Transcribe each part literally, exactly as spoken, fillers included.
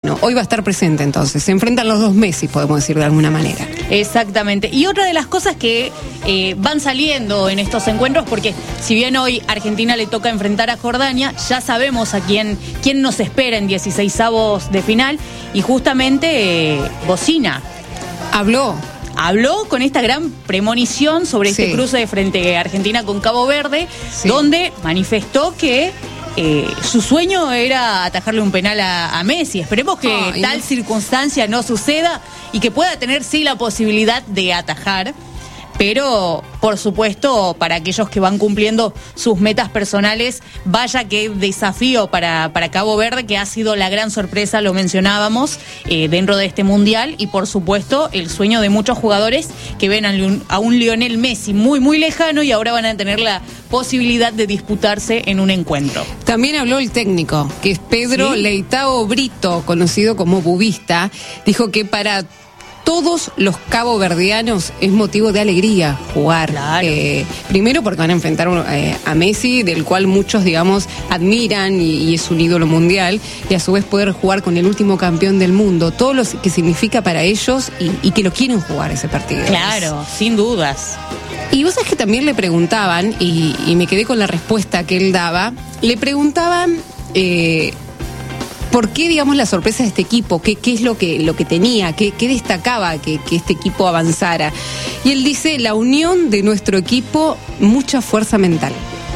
No, hoy va a estar presente entonces. Se enfrentan los dos Messi, podemos decir de alguna manera. Exactamente. Y otra de las cosas que eh, van saliendo en estos encuentros, porque si bien hoy Argentina le toca enfrentar a Jordania, ya sabemos a quién, quién nos espera en dieciseisavos de final. Y justamente eh, Bocina Habló. Habló con esta gran premonición sobre Sí. este cruce de frente a Argentina con Cabo Verde, Sí. donde manifestó que Eh, su sueño era atajarle un penal a, a Messi. Esperemos que Ay, tal no. circunstancia no suceda y que pueda tener sí la posibilidad de atajar, pero por supuesto para aquellos que van cumpliendo sus metas personales, vaya que desafío para, para Cabo Verde, que ha sido la gran sorpresa, lo mencionábamos, eh, dentro de este mundial, y por supuesto el sueño de muchos jugadores que ven a un, a un Lionel Messi muy muy lejano y ahora van a tener la posibilidad de disputarse en un encuentro. También habló el técnico, que es Pedro ¿Sí? Leitao Brito, conocido como Bubista. Dijo que para todos los caboverdianos es motivo de alegría jugar. Claro. Eh, primero porque van a enfrentar eh, a Messi, del cual muchos, digamos, admiran y, y es un ídolo mundial, y a su vez poder jugar con el último campeón del mundo, todo lo que significa para ellos y, y que lo quieren jugar ese partido. Claro, sin dudas. Y vos sabés que también le preguntaban, y, y me quedé con la respuesta que él daba, le preguntaban eh, por qué, digamos, la sorpresa de este equipo, qué, qué es lo que, lo que tenía, qué, qué destacaba que, que este equipo avanzara. Y él dice, la unión de nuestro equipo, mucha fuerza mental.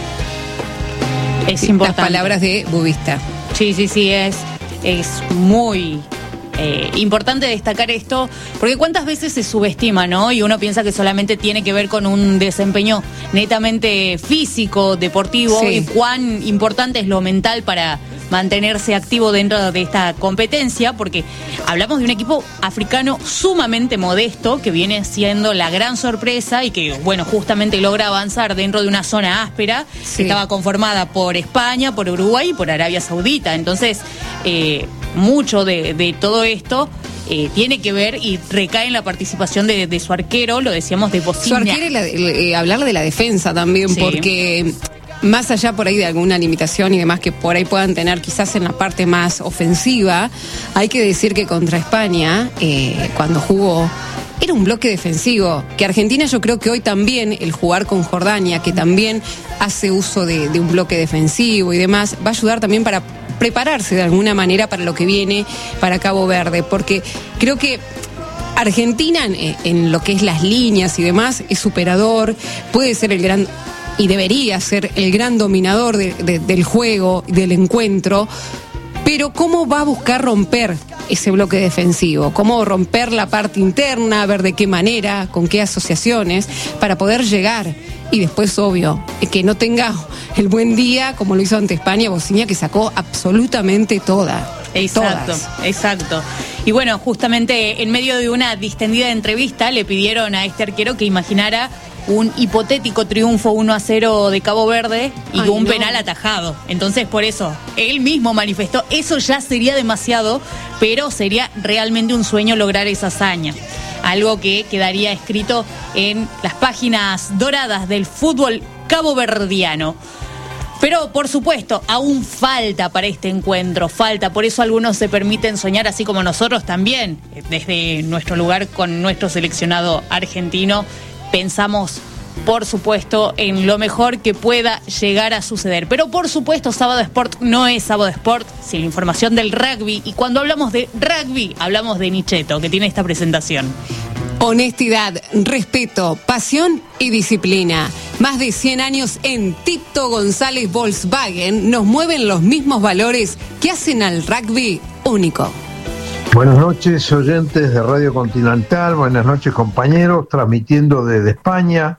Es Sí, importante. las palabras de Bubista. Sí, sí, sí, es, es muy eh, importante destacar esto, porque cuántas veces se subestima, ¿no? Y uno piensa que solamente tiene que ver con un desempeño netamente físico, deportivo, Sí. y cuán importante es lo mental para mantenerse activo dentro de esta competencia, porque hablamos de un equipo africano sumamente modesto, que viene siendo la gran sorpresa y que, bueno, justamente logra avanzar dentro de una zona áspera, Sí. que estaba conformada por España, por Uruguay y por Arabia Saudita. Entonces, eh, mucho de, de todo esto eh, tiene que ver y recae en la participación de, de su arquero, lo decíamos, de Su Bocina. arquero, y la- eh, hablar de la defensa también, Sí. porque más allá por ahí de alguna limitación y demás que por ahí puedan tener quizás en la parte más ofensiva, hay que decir que contra España, eh, cuando jugó, era un bloque defensivo, que Argentina yo creo que hoy también, el jugar con Jordania, que también hace uso de, de un bloque defensivo y demás, va a ayudar también para prepararse de alguna manera para lo que viene para Cabo Verde, porque creo que Argentina en, en lo que es las líneas y demás es superador, puede ser el gran y debería ser el gran dominador de, de, del juego, del encuentro, pero ¿cómo va a buscar romper ese bloque defensivo? ¿Cómo romper la parte interna, ver de qué manera, con qué asociaciones, para poder llegar? Y después, obvio, que no tenga el buen día como lo hizo ante España, Bocina, que sacó absolutamente toda. Exacto, todas. exacto. Y bueno, justamente en medio de una distendida entrevista le pidieron a este arquero que imaginara un hipotético triunfo uno a cero de Cabo Verde y Ay, un no. penal atajado. Entonces, por eso, él mismo manifestó, eso ya sería demasiado, pero sería realmente un sueño lograr esa hazaña. Algo que quedaría escrito en las páginas doradas del fútbol caboverdiano. Pero, por supuesto, aún falta para este encuentro, falta. Por eso algunos se permiten soñar, así como nosotros también, desde nuestro lugar con nuestro seleccionado argentino, pensamos, por supuesto, en lo mejor que pueda llegar a suceder. Pero, por supuesto, Sábado Sport no es Sábado Sport sin la información del rugby. Y cuando hablamos de rugby, hablamos de Nicheto, que tiene esta presentación. Honestidad, respeto, pasión y disciplina. Más de cien años en Tito González Volkswagen nos mueven los mismos valores que hacen al rugby único. Buenas noches, oyentes de Radio Continental, buenas noches, compañeros, transmitiendo desde España,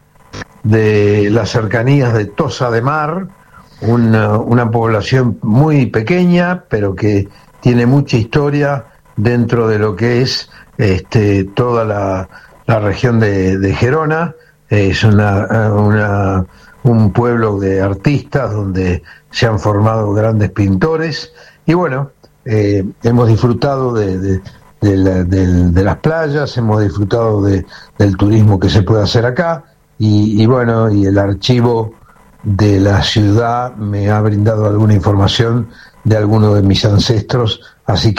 de las cercanías de Tossa de Mar, una, una población muy pequeña, pero que tiene mucha historia dentro de lo que es este, toda la, la región de, de Gerona. Es una, una, un pueblo de artistas donde se han formado grandes pintores, y bueno, Eh, hemos disfrutado de, de, de, la, de, de las playas, hemos disfrutado de, del turismo que se puede hacer acá, y, y bueno, y el archivo de la ciudad me ha brindado alguna información de algunos de mis ancestros, así que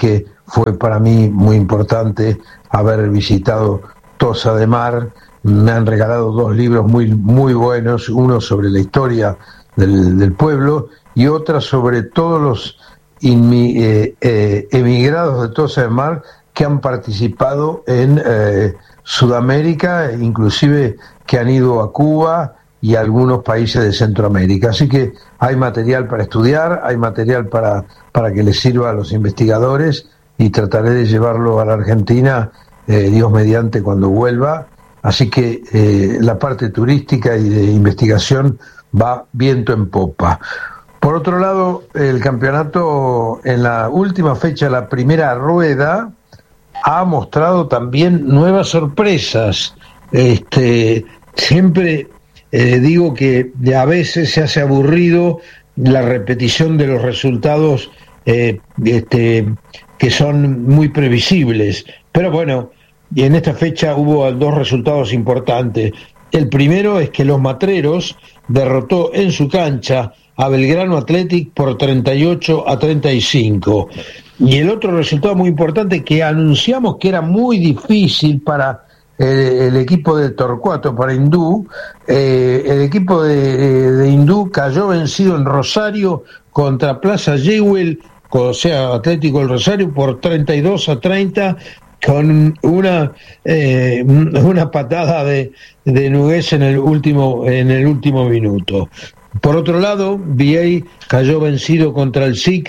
fue para mí muy importante haber visitado Tossa de Mar. Me han regalado dos libros muy, muy buenos, uno sobre la historia del, del pueblo y otra sobre todos los inmi, eh, eh, emigrados de Tossa de Mar que han participado en eh, Sudamérica, inclusive que han ido a Cuba y a algunos países de Centroamérica. Así que hay material para estudiar, hay material para, para que les sirva a los investigadores y trataré de llevarlo a la Argentina, eh, Dios mediante, cuando vuelva. Así que eh, la parte turística y de investigación va viento en popa. Por otro lado, el campeonato en la última fecha, la primera rueda, ha mostrado también nuevas sorpresas. Este, siempre eh, digo que a veces se hace aburrido la repetición de los resultados eh, este, que son muy previsibles. Pero bueno, y en esta fecha hubo dos resultados importantes. El primero es que Los Matreros derrotó en su cancha a Belgrano Athletic por treinta y ocho a treinta y cinco. Y el otro resultado muy importante que anunciamos que era muy difícil para el, el equipo de Torcuato, para Hindú, eh, el equipo de, de Hindú cayó vencido en Rosario contra Plaza Jewel, o sea, Atlético del Rosario, por treinta y dos a treinta, con una eh, una patada de, de Nugués en el último en el último minuto. Por otro lado, V A cayó vencido contra el S I C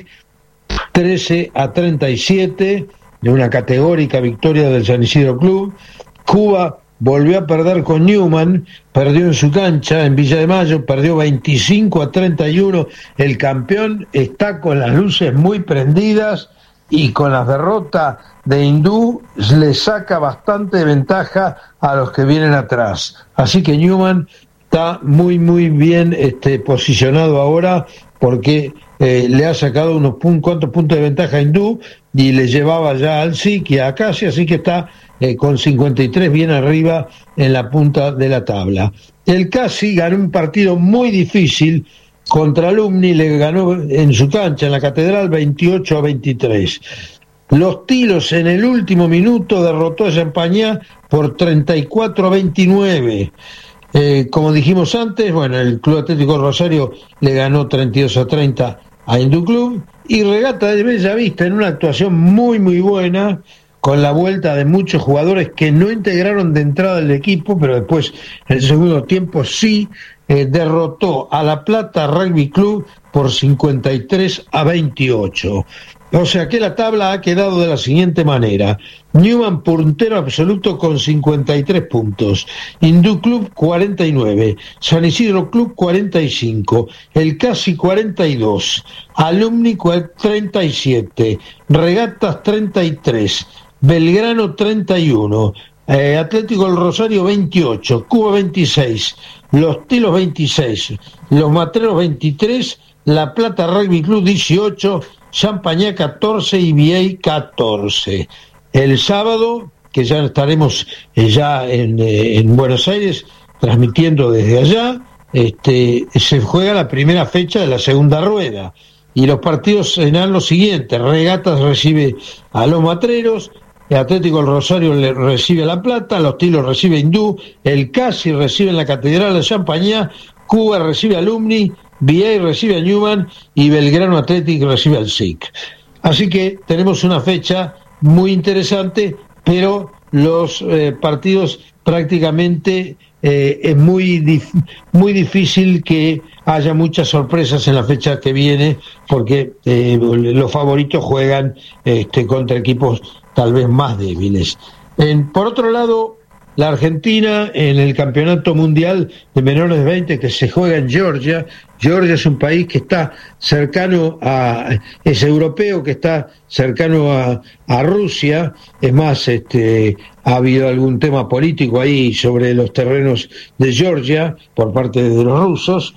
trece a treinta y siete, de una categórica victoria del San Isidro Club. Cuba volvió a perder con Newman, perdió en su cancha en Villa de Mayo, perdió veinticinco a treinta y uno. El campeón está con las luces muy prendidas y con las derrotas de Hindú le saca bastante ventaja a los que vienen atrás. Así que Newman está muy muy bien este, posicionado ahora, porque eh, le ha sacado unos pun- cuantos puntos de ventaja a Hindú y le llevaba ya al S I C y a Acasi, así que está eh, con cincuenta y tres bien arriba en la punta de la tabla. El Casi ganó un partido muy difícil contra Alumni, le ganó en su cancha, en la Catedral, veintiocho a veintitrés. Los Tilos en el último minuto derrotó a Champañá por treinta y cuatro a veintinueve. Eh, como dijimos antes, bueno, el Club Atlético Rosario le ganó treinta y dos a treinta a Hindú Club, y Regata de Bellavista en una actuación muy muy buena, con la vuelta de muchos jugadores que no integraron de entrada el equipo, pero después en el segundo tiempo sí, eh, derrotó a La Plata Rugby Club por cincuenta y tres a veintiocho. O sea que la tabla ha quedado de la siguiente manera: Newman puntero absoluto con cincuenta y tres puntos, Hindú Club cuarenta y nueve, San Isidro Club cuarenta y cinco, el Casi cuarenta y dos, Alumni treinta y siete, Regatas treinta y tres, Belgrano treinta y uno, eh, Atlético del Rosario veintiocho, Cuba veintiséis, Los Tilos veintiséis, Los Matreros veintitrés, La Plata Rugby Club dieciocho, Champañá catorce y V A catorce. El sábado, que ya estaremos eh, ya en, eh, en Buenos Aires transmitiendo desde allá, este, se juega la primera fecha de la segunda rueda y los partidos serán los siguientes: Regatas recibe a Los Matreros, el Atlético del Rosario le recibe a La Plata, Los Tilos recibe a Hindú, el Casi recibe en la Catedral de Champañá, Cuba recibe a Alumni, V A recibe a Newman y Belgrano Athletic recibe al S I C. Así que tenemos una fecha muy interesante, pero los eh, partidos prácticamente eh, es muy dif- muy difícil que haya muchas sorpresas en la fecha que viene, porque eh, los favoritos juegan este, contra equipos tal vez más débiles. En, por otro lado, la Argentina en el Campeonato Mundial de Menores de veinte que se juega en Georgia. Georgia es un país que está cercano a, es europeo, que está cercano a, a Rusia. Es más, este, ha habido algún tema político ahí sobre los terrenos de Georgia por parte de los rusos.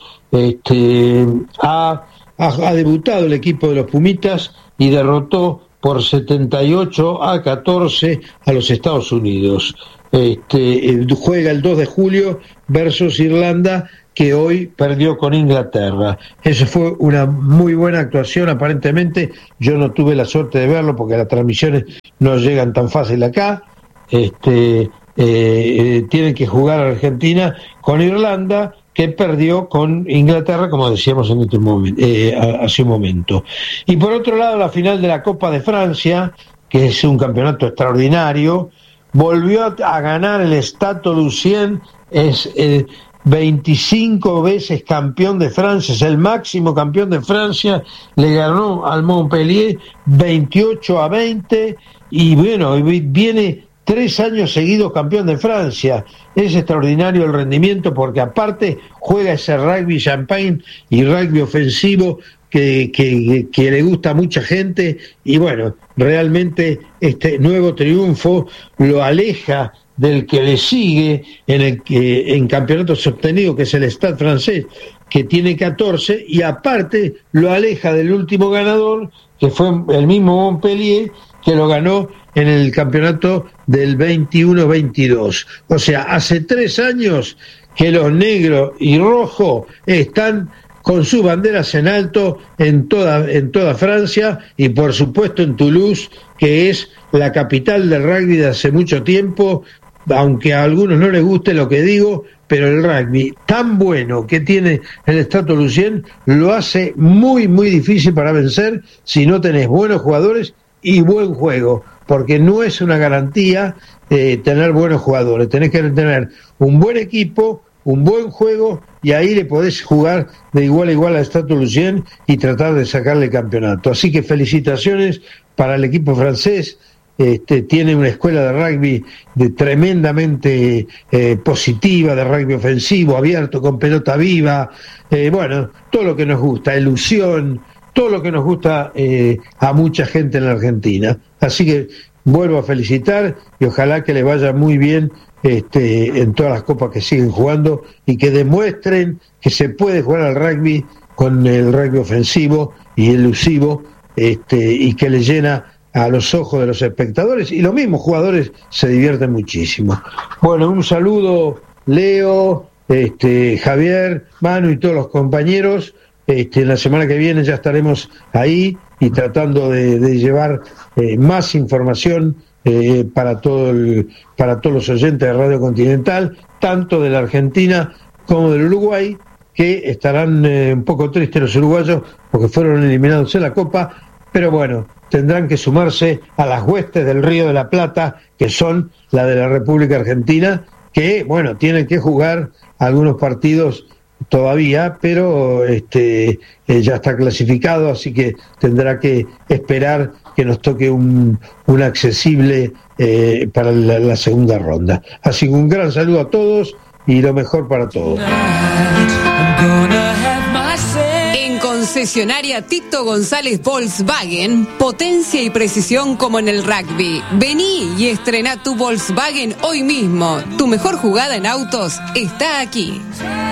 Este, ha, ha, ha debutado el equipo de los Pumitas y derrotó por setenta y ocho a catorce a los Estados Unidos. Este, juega el dos de julio versus Irlanda, que que hoy perdió con Inglaterra. Eso fue una muy buena actuación, aparentemente. Yo no tuve la suerte de verlo porque las transmisiones no llegan tan fácil acá. Este, eh, eh, tienen que jugar Argentina con Irlanda, que perdió con Inglaterra, como decíamos en este momento, eh, hace un momento. Y por otro lado, la final de la Copa de Francia, que es un campeonato extraordinario, volvió a ganar el Stade Toulousain, es eh, veinticinco veces campeón de Francia, es el máximo campeón de Francia, le ganó al Montpellier veintiocho a veinte, y bueno, viene tres años seguidos campeón de Francia. Es extraordinario el rendimiento porque aparte juega ese rugby champagne y rugby ofensivo que, que, que le gusta a mucha gente, y bueno, realmente este nuevo triunfo lo aleja del que le sigue en el que en campeonatos obtenidos, que es el Stade francés, que tiene catorce, y aparte lo aleja del último ganador, que fue el mismo Montpellier, que lo ganó en el campeonato del veintiuno veintidós. O sea, hace tres años que los negros y rojos están con sus banderas en alto en toda, en toda Francia, y por supuesto en Toulouse, que es la capital del rugby de hace mucho tiempo, aunque a algunos no les guste lo que digo, pero el rugby tan bueno que tiene el Stade Toulousain lo hace muy, muy difícil para vencer si no tenés buenos jugadores y buen juego, porque no es una garantía eh, tener buenos jugadores, tenés que tener un buen equipo, un buen juego, y ahí le podés jugar de igual a igual al Stade Toulousain y tratar de sacarle el campeonato. Así que felicitaciones para el equipo francés. Este, tiene una escuela de rugby de tremendamente eh, positiva, de rugby ofensivo, abierto, con pelota viva, eh, bueno, todo lo que nos gusta, ilusión, todo lo que nos gusta eh, a mucha gente en la Argentina. Así que vuelvo a felicitar y ojalá que les vaya muy bien este, en todas las copas que siguen jugando, y que demuestren que se puede jugar al rugby con el rugby ofensivo y elusivo, este, y que le llena a los ojos de los espectadores, y los mismos jugadores se divierten muchísimo. Bueno, un saludo, Leo, este, Javier, Manu y todos los compañeros. Este, la semana que viene ya estaremos ahí y tratando de, de llevar eh, más información eh, para todo el, para todos los oyentes de Radio Continental, tanto de la Argentina como del Uruguay, que estarán eh, un poco tristes los uruguayos porque fueron eliminados en la Copa, pero bueno, tendrán que sumarse a las huestes del Río de la Plata, que son la de la República Argentina, que bueno, tienen que jugar algunos partidos todavía, pero este eh, ya está clasificado, así que tendrá que esperar que nos toque un, un accesible eh, para la, la segunda ronda. Así que un gran saludo a todos y lo mejor para todos. En concesionaria Tito González Volkswagen, potencia y precisión como en el rugby. Vení y estrena tu Volkswagen hoy mismo. Tu mejor jugada en autos está aquí.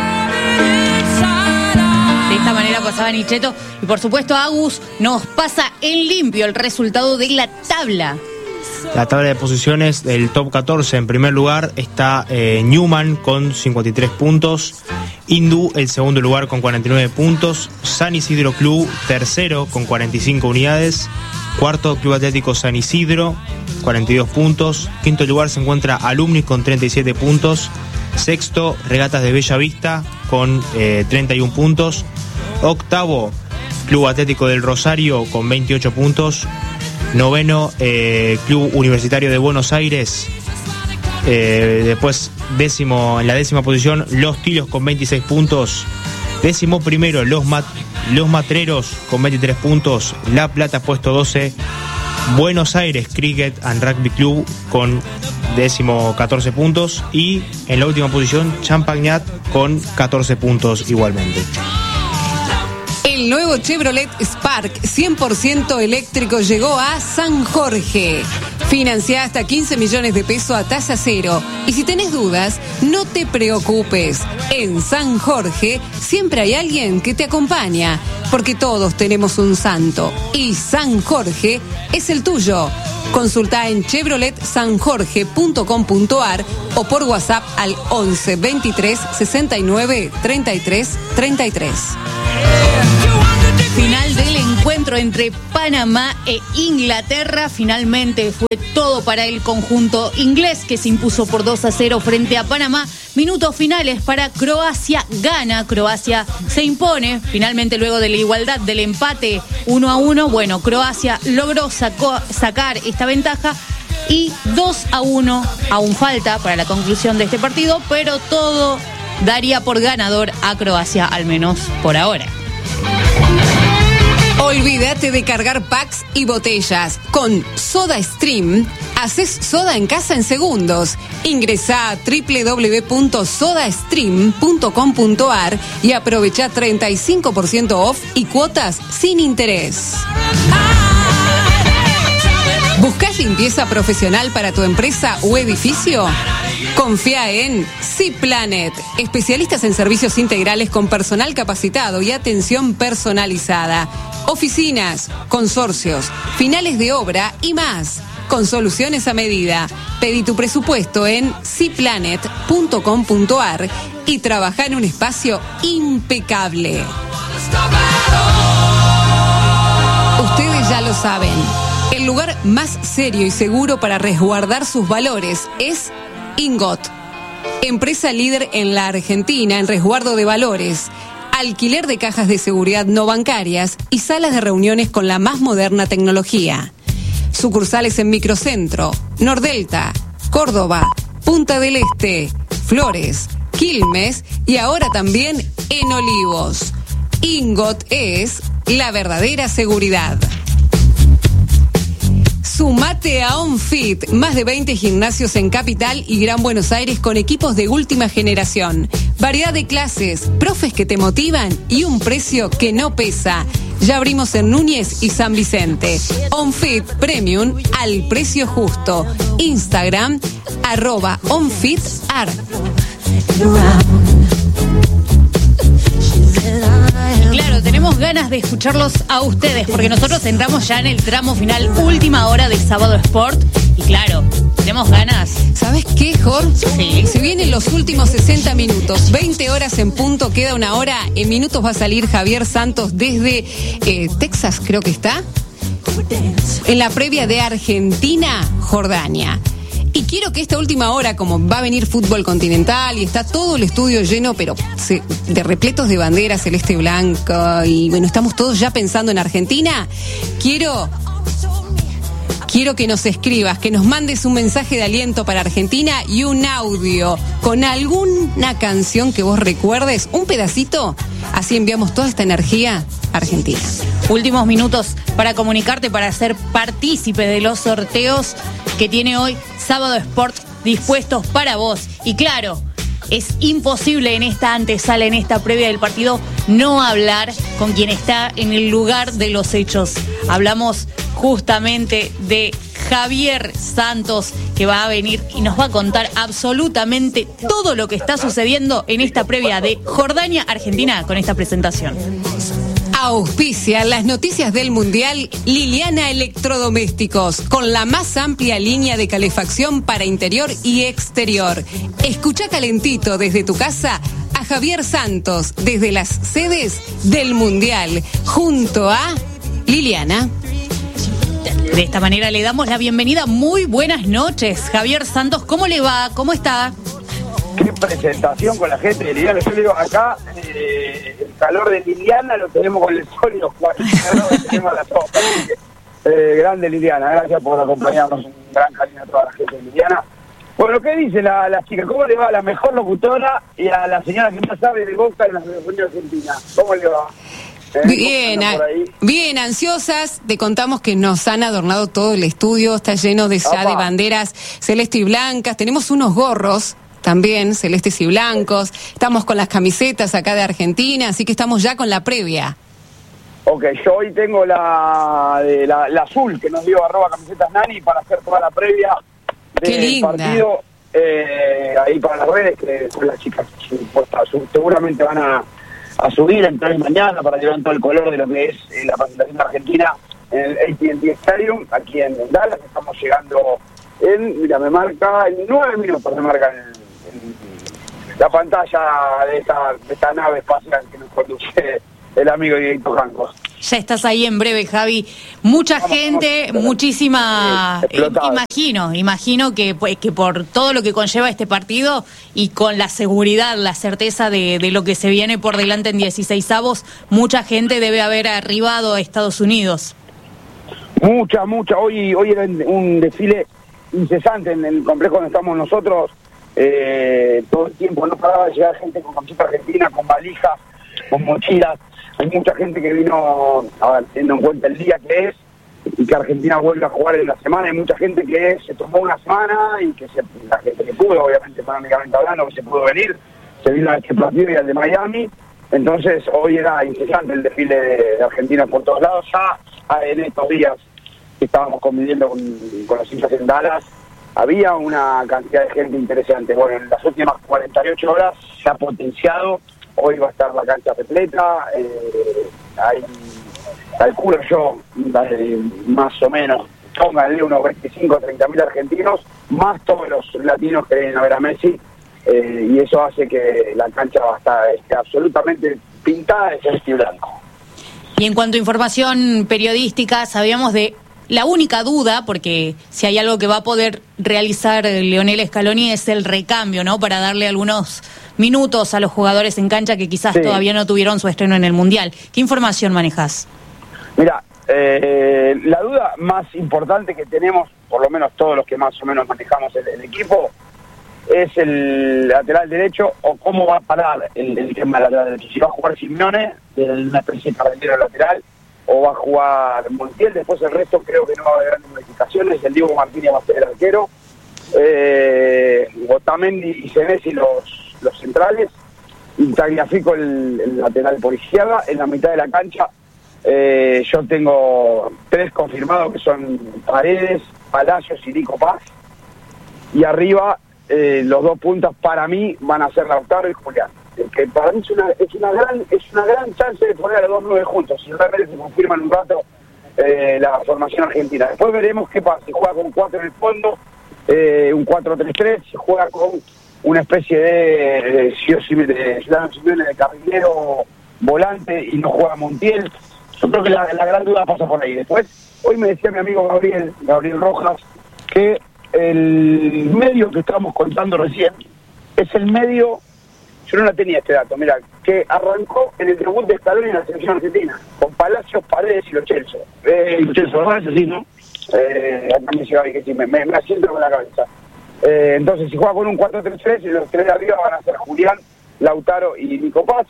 De esta manera pasaba Nicheto. Y por supuesto, Agus nos pasa en limpio el resultado de la tabla. La tabla de posiciones del top catorce, en primer lugar está eh, Newman con cincuenta y tres puntos, Hindú el segundo lugar con cuarenta y nueve puntos, San Isidro Club tercero con cuarenta y cinco unidades, cuarto Club Atlético San Isidro cuarenta y dos puntos, quinto lugar se encuentra Alumni con treinta y siete puntos, sexto Regatas de Bella Vista con eh, treinta y uno puntos, octavo Club Atlético del Rosario con veintiocho puntos, noveno eh, Club Universitario de Buenos Aires, eh, después décimo en la décima posición Los Tilos con veintiséis puntos, décimo primero Los, Mat- Los Matreros con veintitrés puntos, La Plata puesto doce, Buenos Aires Cricket and Rugby Club con décimo catorce puntos, y en la última posición Champagnat con catorce puntos igualmente. El nuevo Chevrolet Spark cien por ciento eléctrico llegó a San Jorge. Financia hasta quince millones de pesos a tasa cero. Y si tenés dudas, no te preocupes. En San Jorge siempre hay alguien que te acompaña, porque todos tenemos un santo. Y San Jorge es el tuyo. Consulta en chevrolet san jorge punto com punto a r o por WhatsApp al once veintitrés sesenta y nueve treinta y tres treinta y tres. Final del encuentro entre Panamá e Inglaterra. Finalmente fue todo para el conjunto inglés, que se impuso por dos a cero frente a Panamá. Minutos finales para Croacia. Gana, Croacia se impone. Finalmente, luego de la igualdad del empate uno a uno, bueno, Croacia logró sacó, sacar esta ventaja. Y dos a uno, aún falta para la conclusión de este partido, pero todo daría por ganador a Croacia, al menos por ahora. Olvídate de cargar packs y botellas. Con SodaStream, haces soda en casa en segundos. Ingresá a doble u doble u doble u punto soda stream punto com punto a r y aprovecha treinta y cinco por ciento off y cuotas sin interés. ¿Buscas limpieza profesional para tu empresa o edificio? Confía en C-Planet, especialistas en servicios integrales con personal capacitado y atención personalizada. Oficinas, consorcios, finales de obra y más, con soluciones a medida. Pedí tu presupuesto en c planet punto com punto a r y trabaja en un espacio impecable. Ustedes ya lo saben, el lugar más serio y seguro para resguardar sus valores es Ingot, empresa líder en la Argentina en resguardo de valores, alquiler de cajas de seguridad no bancarias y salas de reuniones con la más moderna tecnología. Sucursales en Microcentro, Nordelta, Córdoba, Punta del Este, Flores, Quilmes y ahora también en Olivos. Ingot es la verdadera seguridad. Sumate a OnFit, más de veinte gimnasios en Capital y Gran Buenos Aires con equipos de última generación. Variedad de clases, profes que te motivan y un precio que no pesa. Ya abrimos en Núñez y San Vicente. OnFit Premium al precio justo. Instagram, arroba OnFitArt. Claro, tenemos ganas de escucharlos a ustedes, porque nosotros entramos ya en el tramo final, última hora de Sábado Sport. Y claro, tenemos ganas. ¿Sabes qué, Jorge? Sí. Se vienen los últimos sesenta minutos, veinte horas en punto, queda una hora. En minutos va a salir Javier Santos desde eh, Texas, creo que está, en la previa de Argentina-Jordania. Y quiero que esta última hora, como va a venir fútbol continental y está todo el estudio lleno, pero se, de repletos de banderas celeste y blanco, y bueno, estamos todos ya pensando en Argentina, quiero... Quiero que nos escribas, que nos mandes un mensaje de aliento para Argentina y un audio con alguna canción que vos recuerdes, un pedacito, así enviamos toda esta energía a Argentina. Últimos minutos para comunicarte, para ser partícipe de los sorteos que tiene hoy Sábado Sport dispuestos para vos. Y claro, es imposible en esta antesala, en esta previa del partido, no hablar con quien está en el lugar de los hechos. Hablamos justamente de Javier Santos, que va a venir y nos va a contar absolutamente todo lo que está sucediendo en esta previa de Jordania-Argentina con esta presentación. Auspicia las noticias del Mundial Liliana Electrodomésticos, con la más amplia línea de calefacción para interior y exterior. Escucha calentito desde tu casa a Javier Santos desde las sedes del Mundial, junto a Liliana. De esta manera le damos la bienvenida. Muy buenas noches, Javier Santos. ¿Cómo le va? ¿Cómo está? Qué presentación con la gente de Liliana. Yo le digo, acá eh, el calor de Liliana lo tenemos con el sol y los cuarenta grados que tenemos a la sopa. Eh, grande Liliana, gracias por acompañarnos. Un gran cariño a toda la gente de Liliana. Bueno, ¿qué dice la, la chica? ¿Cómo le va a la mejor locutora y a la señora que más sabe de Boca en la Federación Argentina? ¿Cómo le va? ¿Eh? Bien, a, bien, ansiosas. Te contamos que nos han adornado todo el estudio. Está lleno de, ya de banderas celeste y blancas. Tenemos unos gorros también, celestes y blancos. Estamos con las camisetas acá de Argentina, así que estamos ya con la previa. Ok, yo hoy tengo la, de la, la azul que nos dio arroba camisetas Nani para hacer toda la previa del partido. Eh, ahí para las redes, que son las chicas seguramente van a, a subir entre hoy y mañana para llevar todo el color de lo que es eh, la presentación de Argentina en el A T and T Stadium, aquí en Dallas. Estamos llegando en, mira, me marca, en nueve minutos me marca en, en la pantalla de esta, de esta nave espacial que nos conduce el amigo Dieguito Cancos. Ya estás ahí en breve, Javi. Mucha Vamos, gente, vamos. muchísima... Sí, eh, imagino, imagino que, pues, que por todo lo que conlleva este partido y con la seguridad, la certeza de, de lo que se viene por delante en dieciseisavos, mucha gente debe haber arribado a Estados Unidos. Mucha, mucha. Hoy, hoy era un desfile incesante en el complejo donde estamos nosotros. Eh, todo el tiempo no paraba de llegar gente con camiseta argentina, con valijas, con mochilas. Hay mucha gente que vino, a ver, teniendo en cuenta el día que es y que Argentina vuelve a jugar en la semana. Hay mucha gente que se tomó una semana y que se, la gente que pudo, obviamente económicamente hablando, que se pudo venir, se vino a este partido y al de Miami. Entonces hoy era incesante el desfile de, de Argentina por todos lados. Ya en estos días que estábamos conviviendo con, con los hinchas en Dallas, había una cantidad de gente interesante. Bueno, en las últimas cuarenta y ocho horas se ha potenciado. Hoy va a estar la cancha repleta, eh, hay, calculo yo, eh, más o menos, pónganle unos veinticinco o treinta mil argentinos, más todos los latinos que vienen a ver a Messi, eh, y eso hace que la cancha va a estar esté absolutamente pintada de celeste y blanco. Y en cuanto a información periodística, sabíamos de la única duda, porque si hay algo que va a poder realizar Lionel Scaloni es el recambio, ¿no? Para darle algunos minutos a los jugadores en cancha que quizás sí. todavía no tuvieron su estreno en el Mundial. ¿Qué información manejas? Mira, eh, la duda más importante que tenemos, por lo menos todos los que más o menos manejamos el, el equipo, es el lateral derecho o cómo va a parar el, el tema del lateral derecho. Si va a jugar Simeone, de una especie de carrilero lateral, o va a jugar Montiel. Después el resto creo que no va a haber grandes modificaciones. El Diego Martínez va a ser el arquero. Eh, Otamendi y Senesi los, los centrales. Y Tagliafico el, el lateral por izquierda. En la mitad de la cancha eh, yo tengo tres confirmados que son Paredes, Palacios y Nico Paz. Y arriba eh, los dos puntas para mí van a ser Lautaro y Julián. Que para mí es una, es una gran es una gran chance de poner a los dos nueve juntos, si realmente se confirma en un rato eh, la formación argentina. Después veremos qué pasa, si juega con cuatro en el fondo, eh, un cuatro tres tres, si juega con una especie de Ciudadano Simeone de carrilero volante y no juega Montiel. Yo creo que la, la gran duda pasa por ahí. Después, hoy me decía mi amigo Gabriel, Gabriel Rojas, que el medio que estábamos contando recién es el medio. Yo no la tenía este dato, mira, que arrancó en el debut de Scaloni en la selección argentina, con Palacios, Paredes y Lo Celso. Eh, Lo Celso, ¿verdad? Eso sí, ¿no? Eh, también se va que sí, me, me, me asiento con la cabeza. Eh, entonces, si juega con un cuatro tres tres, y los tres de arriba van a ser Julián, Lautaro y Nico Paz.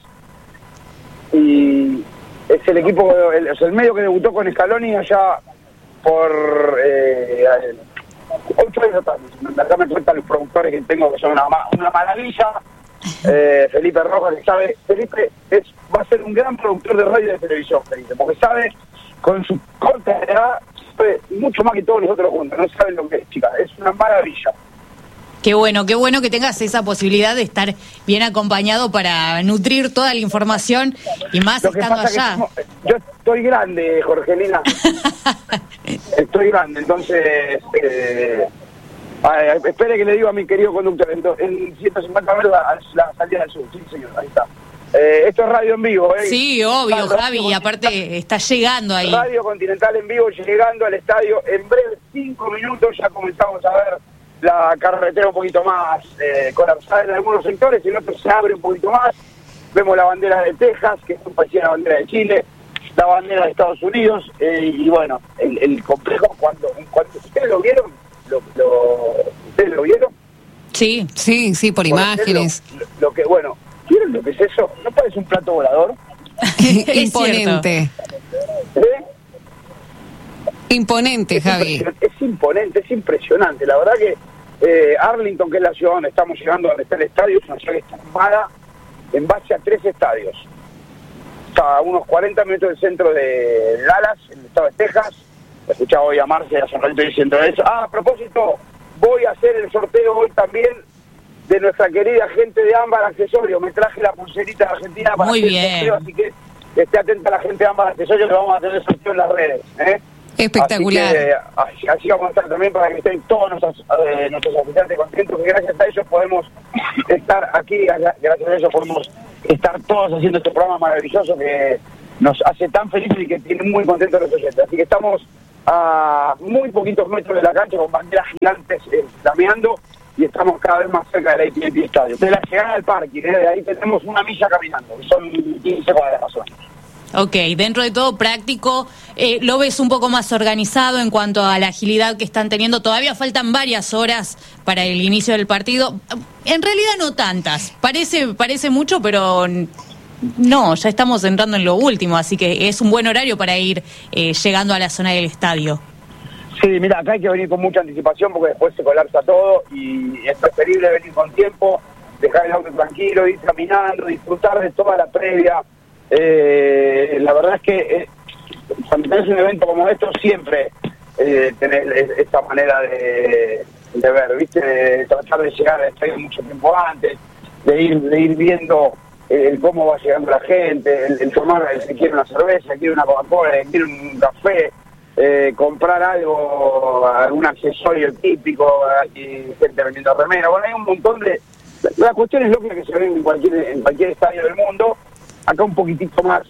Y es el equipo, el, es el medio que debutó con Scaloni allá por eh, ocho años atrás. Acá me cuentan los productores que tengo que son una, una maravilla. Eh, Felipe Rojas, que sabe, Felipe es, va a ser un gran productor de radio y de televisión, Felipe, porque sabe, con su corta edad, sabe mucho más que todos nosotros juntos, no saben lo que es, chicas, es una maravilla. Qué bueno, qué bueno que tengas esa posibilidad de estar bien acompañado para nutrir toda la información y más lo que estando pasa allá. Que somos, yo estoy grande, Jorgelina, estoy grande, entonces... Eh, Ay, ay, espere que le digo a mi querido conductor, en ciento cincuenta metros la, la salida del sur, sí señor, ahí está. Eh, esto es radio en vivo, ¿eh? Sí, obvio, está, Javi, y aparte está llegando ahí. Radio Continental en vivo, llegando al estadio, en breve, cinco minutos, ya comenzamos a ver la carretera un poquito más eh, colapsada en algunos sectores, en otros se abre un poquito más, vemos la bandera de Texas, que es un parecida a la bandera de Chile, la bandera de Estados Unidos, eh, y bueno, el, el complejo, cuando, cuando ustedes lo vieron, Lo, lo, ¿ustedes lo vieron? Sí, sí, sí, por, por imágenes. Lo, lo que, bueno, ¿vieron lo que es eso? ¿No parece un plato volador? Imponente. ¿Eh? Imponente, es Javi. Es imponente, es impresionante. La verdad que eh, Arlington, que es la ciudad donde estamos llegando, donde está el estadio, es una ciudad que está armada en base a tres estadios. Está a unos cuarenta minutos del centro de Dallas, en el estado de Texas. Escuchaba hoy a Marce hace un ratito diciendo eso. Ah, a propósito, voy a hacer el sorteo hoy también de nuestra querida gente de Ámbar Accesorios. Me traje la pulserita de Argentina para Muy hacer bien. el sorteo, así que esté atenta a la gente de ambas accesorios que vamos a tener sorteo en las redes, ¿eh? Espectacular. Así, que, así, así vamos a estar también para que estén todos nuestros, eh, nuestros oficiantes contentos, que gracias a ellos podemos estar aquí, gracias a ellos podemos estar todos haciendo este programa maravilloso que nos hace tan felices y que tiene muy contentos los oyentes. Así que estamos a muy poquitos metros de la cancha con banderas gigantes eh, flameando y estamos cada vez más cerca del A T and T Estadio. De la llegada al parque, ¿eh? De ahí tenemos una milla caminando, son quince cuadras más o menos. Ok, dentro de todo práctico, eh, ¿lo ves un poco más organizado en cuanto a la agilidad que están teniendo? Todavía faltan varias horas para el inicio del partido. En realidad no tantas, parece, parece mucho, pero no, ya estamos entrando en lo último, así que es un buen horario para ir eh, llegando a la zona del estadio. Sí, mira, acá hay que venir con mucha anticipación porque después se colapsa todo y es preferible venir con tiempo, dejar el auto tranquilo, ir caminando, disfrutar de toda la previa. Eh, la verdad es que eh, cuando tenés un evento como esto siempre eh, tenés esta manera de, de ver, ¿viste? De tratar de llegar al estadio mucho tiempo antes, de ir de ir viendo eh, el cómo va llegando la gente, el, el tomar, el que quiere una cerveza, el quiere una Coca-Cola, el que quiere un café, eh, comprar algo, algún accesorio típico, hay gente vendiendo remera, bueno, hay un montón de... La cuestión es lógica que se ven en cualquier, en cualquier estadio del mundo. Acá un poquitito más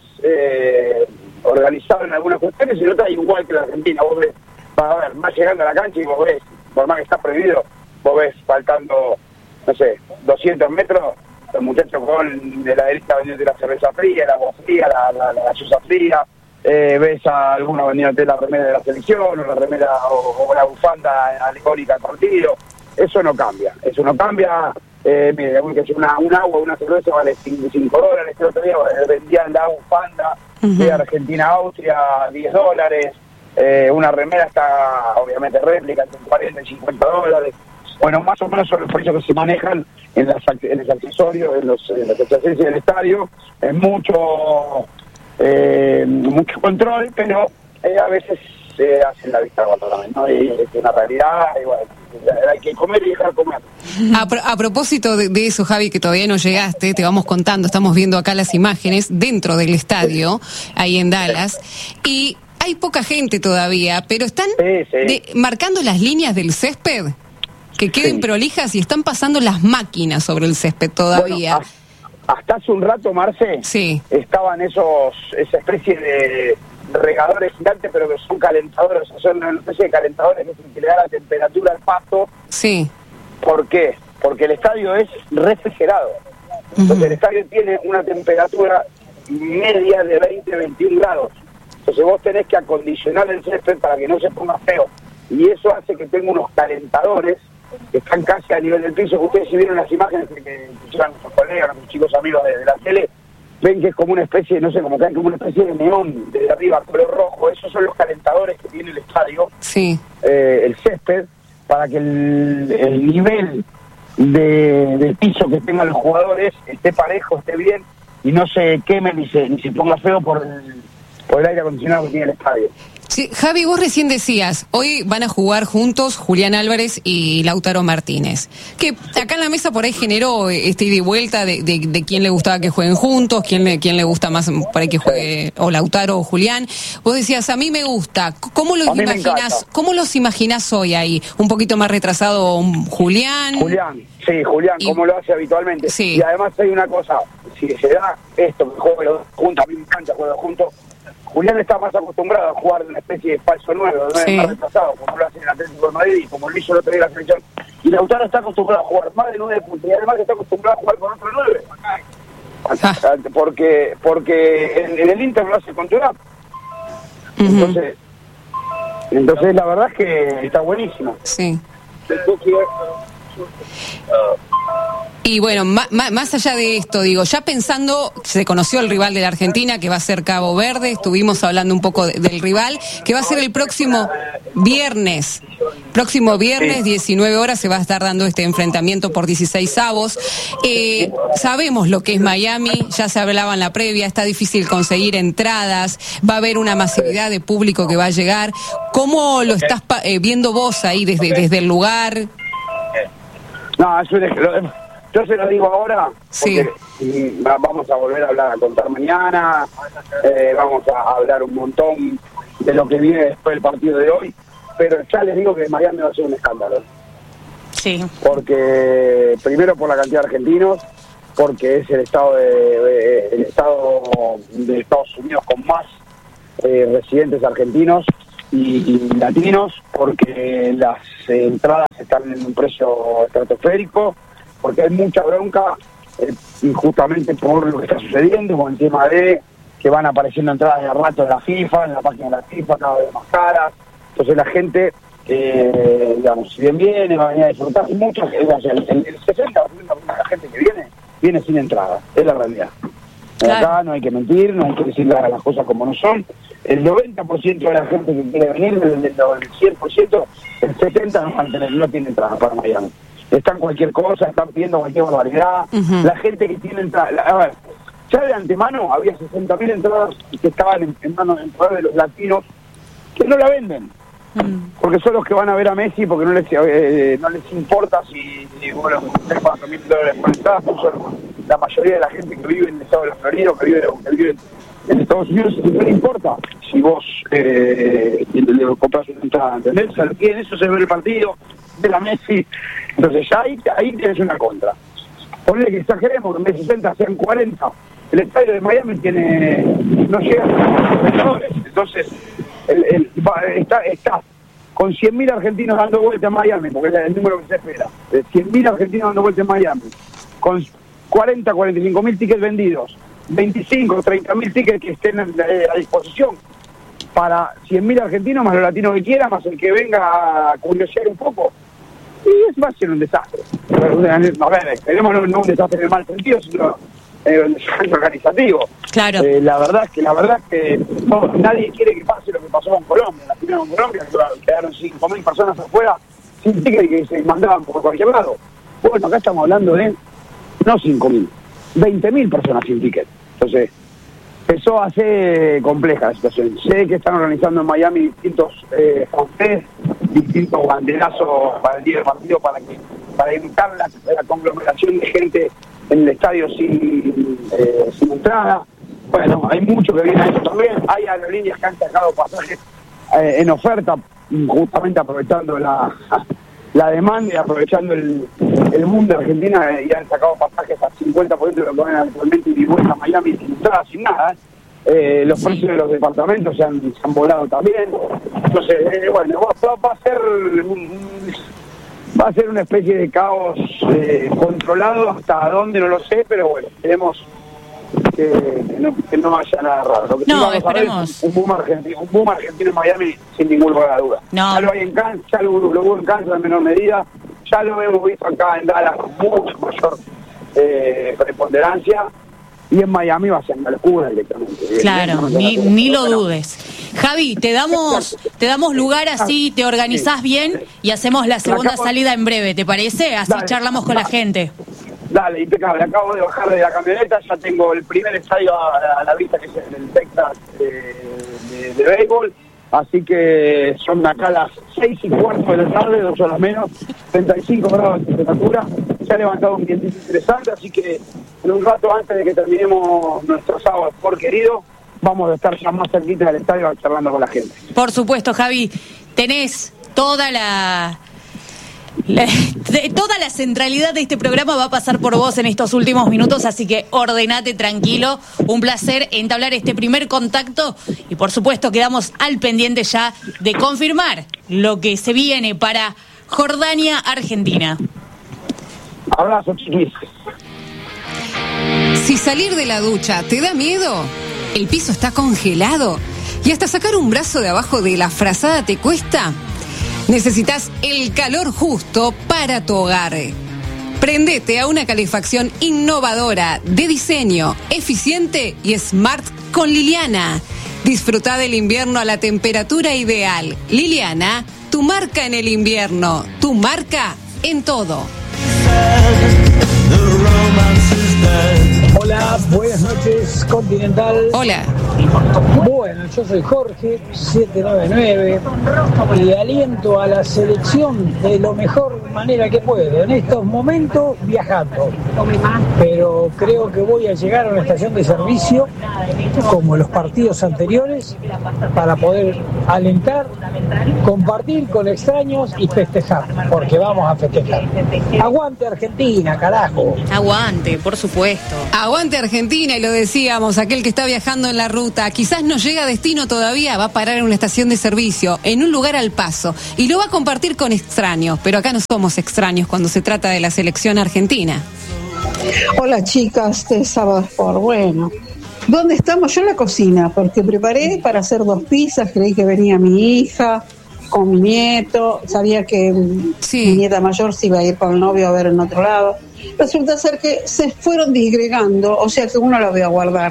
eh, organizado en algunas cuestiones y en otras igual que la Argentina. Vos ves, a ver, vas llegando a la cancha y vos ves, por más que está prohibido, vos ves faltando, no sé, doscientos metros, los muchachos con de la derecha vendiendo la cerveza fría, la agua fría, la, la, la gaseosa fría, eh, ves a algunos vendiendo la remera de la selección o la remera o, o la bufanda alegórica al partido. Eso no cambia, eso no cambia. Eh, mire, una, un agua, una cerveza vale cinco dólares, el otro día vendían la bufanda uh-huh. de Argentina a Austria diez dólares, eh, una remera está obviamente réplica entre cuarenta y cincuenta dólares. Bueno, más o menos son los precios que se manejan en, las, en los accesorios, en, los, en las adyacencias del estadio. Es mucho eh, mucho control, pero eh, a veces se hace en la vista gorda también, ¿no? Y es una realidad, igual. Hay que comer y dejar comer. A, pro, a propósito de, de eso, Javi, que todavía no llegaste, te vamos contando, estamos viendo acá las imágenes dentro del estadio, ahí en Dallas, y hay poca gente todavía, pero están sí, sí. De, marcando las líneas del césped, que queden sí. prolijas, y están pasando las máquinas sobre el césped todavía. Bueno, hasta hace un rato, Marce, sí. estaban esos, esa especie de regadores gigantes, pero que son calentadores, o sea, son una especie de calentadores que le da la temperatura al pasto. Sí. ¿Por qué? Porque el estadio es refrigerado. Uh-huh. Entonces el estadio tiene una temperatura media de veinte a veintiún grados. Entonces vos tenés que acondicionar el césped para que no se ponga feo. Y eso hace que tenga unos calentadores que están casi a nivel del piso. Ustedes si vieron las imágenes que, que pusieron nuestros colegas, nuestros chicos amigos de, de la tele, ven que es como una especie, no sé, como cae como una especie de neón desde arriba, color rojo. Esos son los calentadores que tiene el estadio, sí. eh, el césped, para que el, el nivel de, del piso que tengan los jugadores esté parejo, esté bien, y no se queme ni se, ni se ponga feo por el, por el aire acondicionado que tiene el estadio. Sí, Javi, vos recién decías, hoy van a jugar juntos Julián Álvarez y Lautaro Martínez, que acá en la mesa por ahí generó este ida y vuelta de, de, de quién le gustaba que jueguen juntos, quién le, quién le gusta más por ahí que juegue o Lautaro o Julián. Vos decías, a mí me gusta. ¿Cómo los imaginás, cómo los imaginás hoy ahí? Un poquito más retrasado Julián. Julián, sí, Julián, y, como lo hace habitualmente. Sí. Y además hay una cosa, si se da esto, que jueguen los dos juntos, a mí me encanta jugar juntos. Julián está más acostumbrado a jugar de una especie de falso nueve, de sí. más retrasado, como lo hace en el Atlético de Madrid y como lo hizo el otro día la selección. Y Lautaro está acostumbrado a jugar más de nueve puntos y además está acostumbrado a jugar con otro nueve. Ah. Porque porque en, en el Inter lo hace con Thuram. Uh-huh. Entonces, entonces la verdad es que está buenísimo. Sí. Y bueno, más, más allá de esto, digo, ya pensando, se conoció el rival de la Argentina, que va a ser Cabo Verde, estuvimos hablando un poco de, del rival, que va a ser el próximo viernes. Próximo viernes, diecinueve horas, se va a estar dando este enfrentamiento por dieciséis avos. Eh, sabemos lo que es Miami, ya se hablaba en la previa, está difícil conseguir entradas, va a haber una masividad de público que va a llegar. ¿Cómo lo estás eh, viendo vos ahí desde, desde el lugar? No, es un, lo, Yo se lo digo ahora, Sí. porque mm, vamos a volver a hablar, a contar mañana, eh, vamos a hablar un montón de lo que viene después del partido de hoy, pero ya les digo que Miami va a ser un escándalo. Sí. Porque, primero por la cantidad de argentinos, porque es el estado de, de- el estado de Estados Unidos con más eh, residentes argentinos y, y latinos, porque las eh, entradas están en un precio estratosférico, porque hay mucha bronca eh, justamente por lo que está sucediendo con el tema de que van apareciendo entradas de rato de la FIFA, en la página de la FIFA, cada vez más caras. Entonces la gente, eh, digamos, si bien viene, va a venir a disfrutar. Mucha, o sea, el, el sesenta por ciento de la gente que viene, viene sin entrada, es la realidad. Claro. Acá no hay que mentir, no hay que decir las cosas como no son. El noventa por ciento de la gente que quiere venir, el, el cien por ciento, el setenta por ciento no, van a tener, no tiene entrada para Miami. Están cualquier cosa, están pidiendo cualquier barbaridad. Ujú. La gente que tiene entrada, la- a ver, ya de antemano había sesenta mil entradas que estaban en, en manos en poder de los latinos que no la venden. Porque son los que van a ver a Messi porque no les eh, no les importa si, si bueno, tres, cuatro mil dólares por entrada, son la mayoría de la gente que vive en el estado de la Florida o que vive, que vive en Estados Unidos, no le importa si vos eh, le, le compras una entrada, ¿entendés? O sea, en eso se ve el partido de la Messi, entonces ya ahí, ahí tienes una contra. Ponle que exageremos, que en vez de sesenta sean cuarenta, el estadio de Miami tiene no llega a los espectadores, entonces el, el, va, está, está con cien mil argentinos dando vuelta a Miami, porque es el número que se espera, de cien mil argentinos dando vuelta a Miami, con cuarenta, cuarenta y cinco mil tickets vendidos, veinticinco, treinta mil tickets que estén a, a disposición para cien mil argentinos, más los latinos que quiera, más el que venga a curiosear un poco, y es, va a ser un desastre. A ver, esperemos no, no un desastre en el mal sentido, sino eh, un desastre organizativo. Claro. Eh, la verdad es que la verdad es que no, nadie quiere que pase lo que pasó con Colombia. La primera con Colombia quedaron cinco mil personas afuera sin ticket y que se mandaban por cualquier lado. Bueno, acá estamos hablando de no cinco mil, veinte mil personas sin ticket. Entonces, empezó a ser compleja la situación. Sé que están organizando en Miami distintos eh, francés, distintos banderazos para el día del partido para que para evitar la, la conglomeración de gente en el estadio sin, eh, sin entrada. Bueno, hay mucho que viene a eso también. Hay aerolíneas que han sacado pasajes eh, en oferta, justamente aprovechando la, la demanda y aprovechando el, el boom de Argentina, eh, y han sacado pasajes a cincuenta por ciento de lo que ven actualmente y vuelta a Miami sin entrada, sin nada. Eh, los precios de los departamentos se han, se han volado también. Entonces, eh, bueno, va, va, va a ser un, va a ser una especie de caos eh, controlado, hasta dónde no lo sé, pero bueno, esperemos que, que, no, que no haya nada raro. Lo que sí No, vamos a ver esperemos. es un boom argentino, un boom argentino en Miami sin ningún lugar a duda. No. Ya lo hay en Kansas, ya lo, lo hubo en Kansas en menor medida, ya lo hemos visto acá en Dallas con mucho mayor eh, preponderancia. Y en Miami va a ser una locura directamente. Claro, ni, ni lo dudes. Javi, te damos te damos lugar así, te organizás bien y hacemos la segunda salida en breve, ¿te parece? Así Dale. charlamos con la gente. Dale, impecable. Acabo de bajar de la camioneta, ya tengo el primer estadio a, a la vista, que es el Texas eh, de, de béisbol. Así que son acá las seis y cuarto de la tarde, dos horas menos, treinta y cinco grados de temperatura. Se ha levantado un vientito interesante, así que en un rato antes de que terminemos nuestro sábado por querido, vamos a estar ya más cerquita del estadio charlando con la gente. Por supuesto, Javi, tenés toda la... La- de- toda la centralidad de este programa va a pasar por vos en estos últimos minutos, así que ordenate tranquilo. Un placer entablar este primer contacto y por supuesto quedamos al pendiente ya de confirmar lo que se viene para Jordania, Argentina. Abrazo, chiquis. Si salir de la ducha te da miedo, el piso está congelado y hasta sacar un brazo de abajo de la frazada te cuesta, necesitas el calor justo para tu hogar. Prendete a una calefacción innovadora, de diseño, eficiente y smart con Liliana. Disfruta del invierno a la temperatura ideal. Liliana, tu marca en el invierno, tu marca en todo. The romance is dead. Hola, Hola, buenas noches, Continental. Hola. Bueno, yo soy Jorge, siete nueve nueve, y aliento a la selección de lo mejor manera que puedo. En estos momentos, viajando. Pero creo que voy a llegar a una estación de servicio, como los partidos anteriores, para poder alentar, compartir con extraños y festejar, porque vamos a festejar. Aguante Argentina, carajo. Aguante, por supuesto. Aguante Argentina, y lo decíamos, aquel que está viajando en la ruta, quizás no llega a destino todavía, va a parar en una estación de servicio, en un lugar al paso, y lo va a compartir con extraños, pero acá no somos extraños cuando se trata de la selección argentina. Hola chicas de Sábado Sport. Bueno, ¿dónde estamos? Yo en la cocina, porque preparé para hacer dos pizzas, creí que venía mi hija con mi nieto, sabía que sí. Mi nieta mayor se iba a ir con el novio a ver en otro lado. Resulta ser que se fueron disgregando, o sea que uno lo voy a guardar.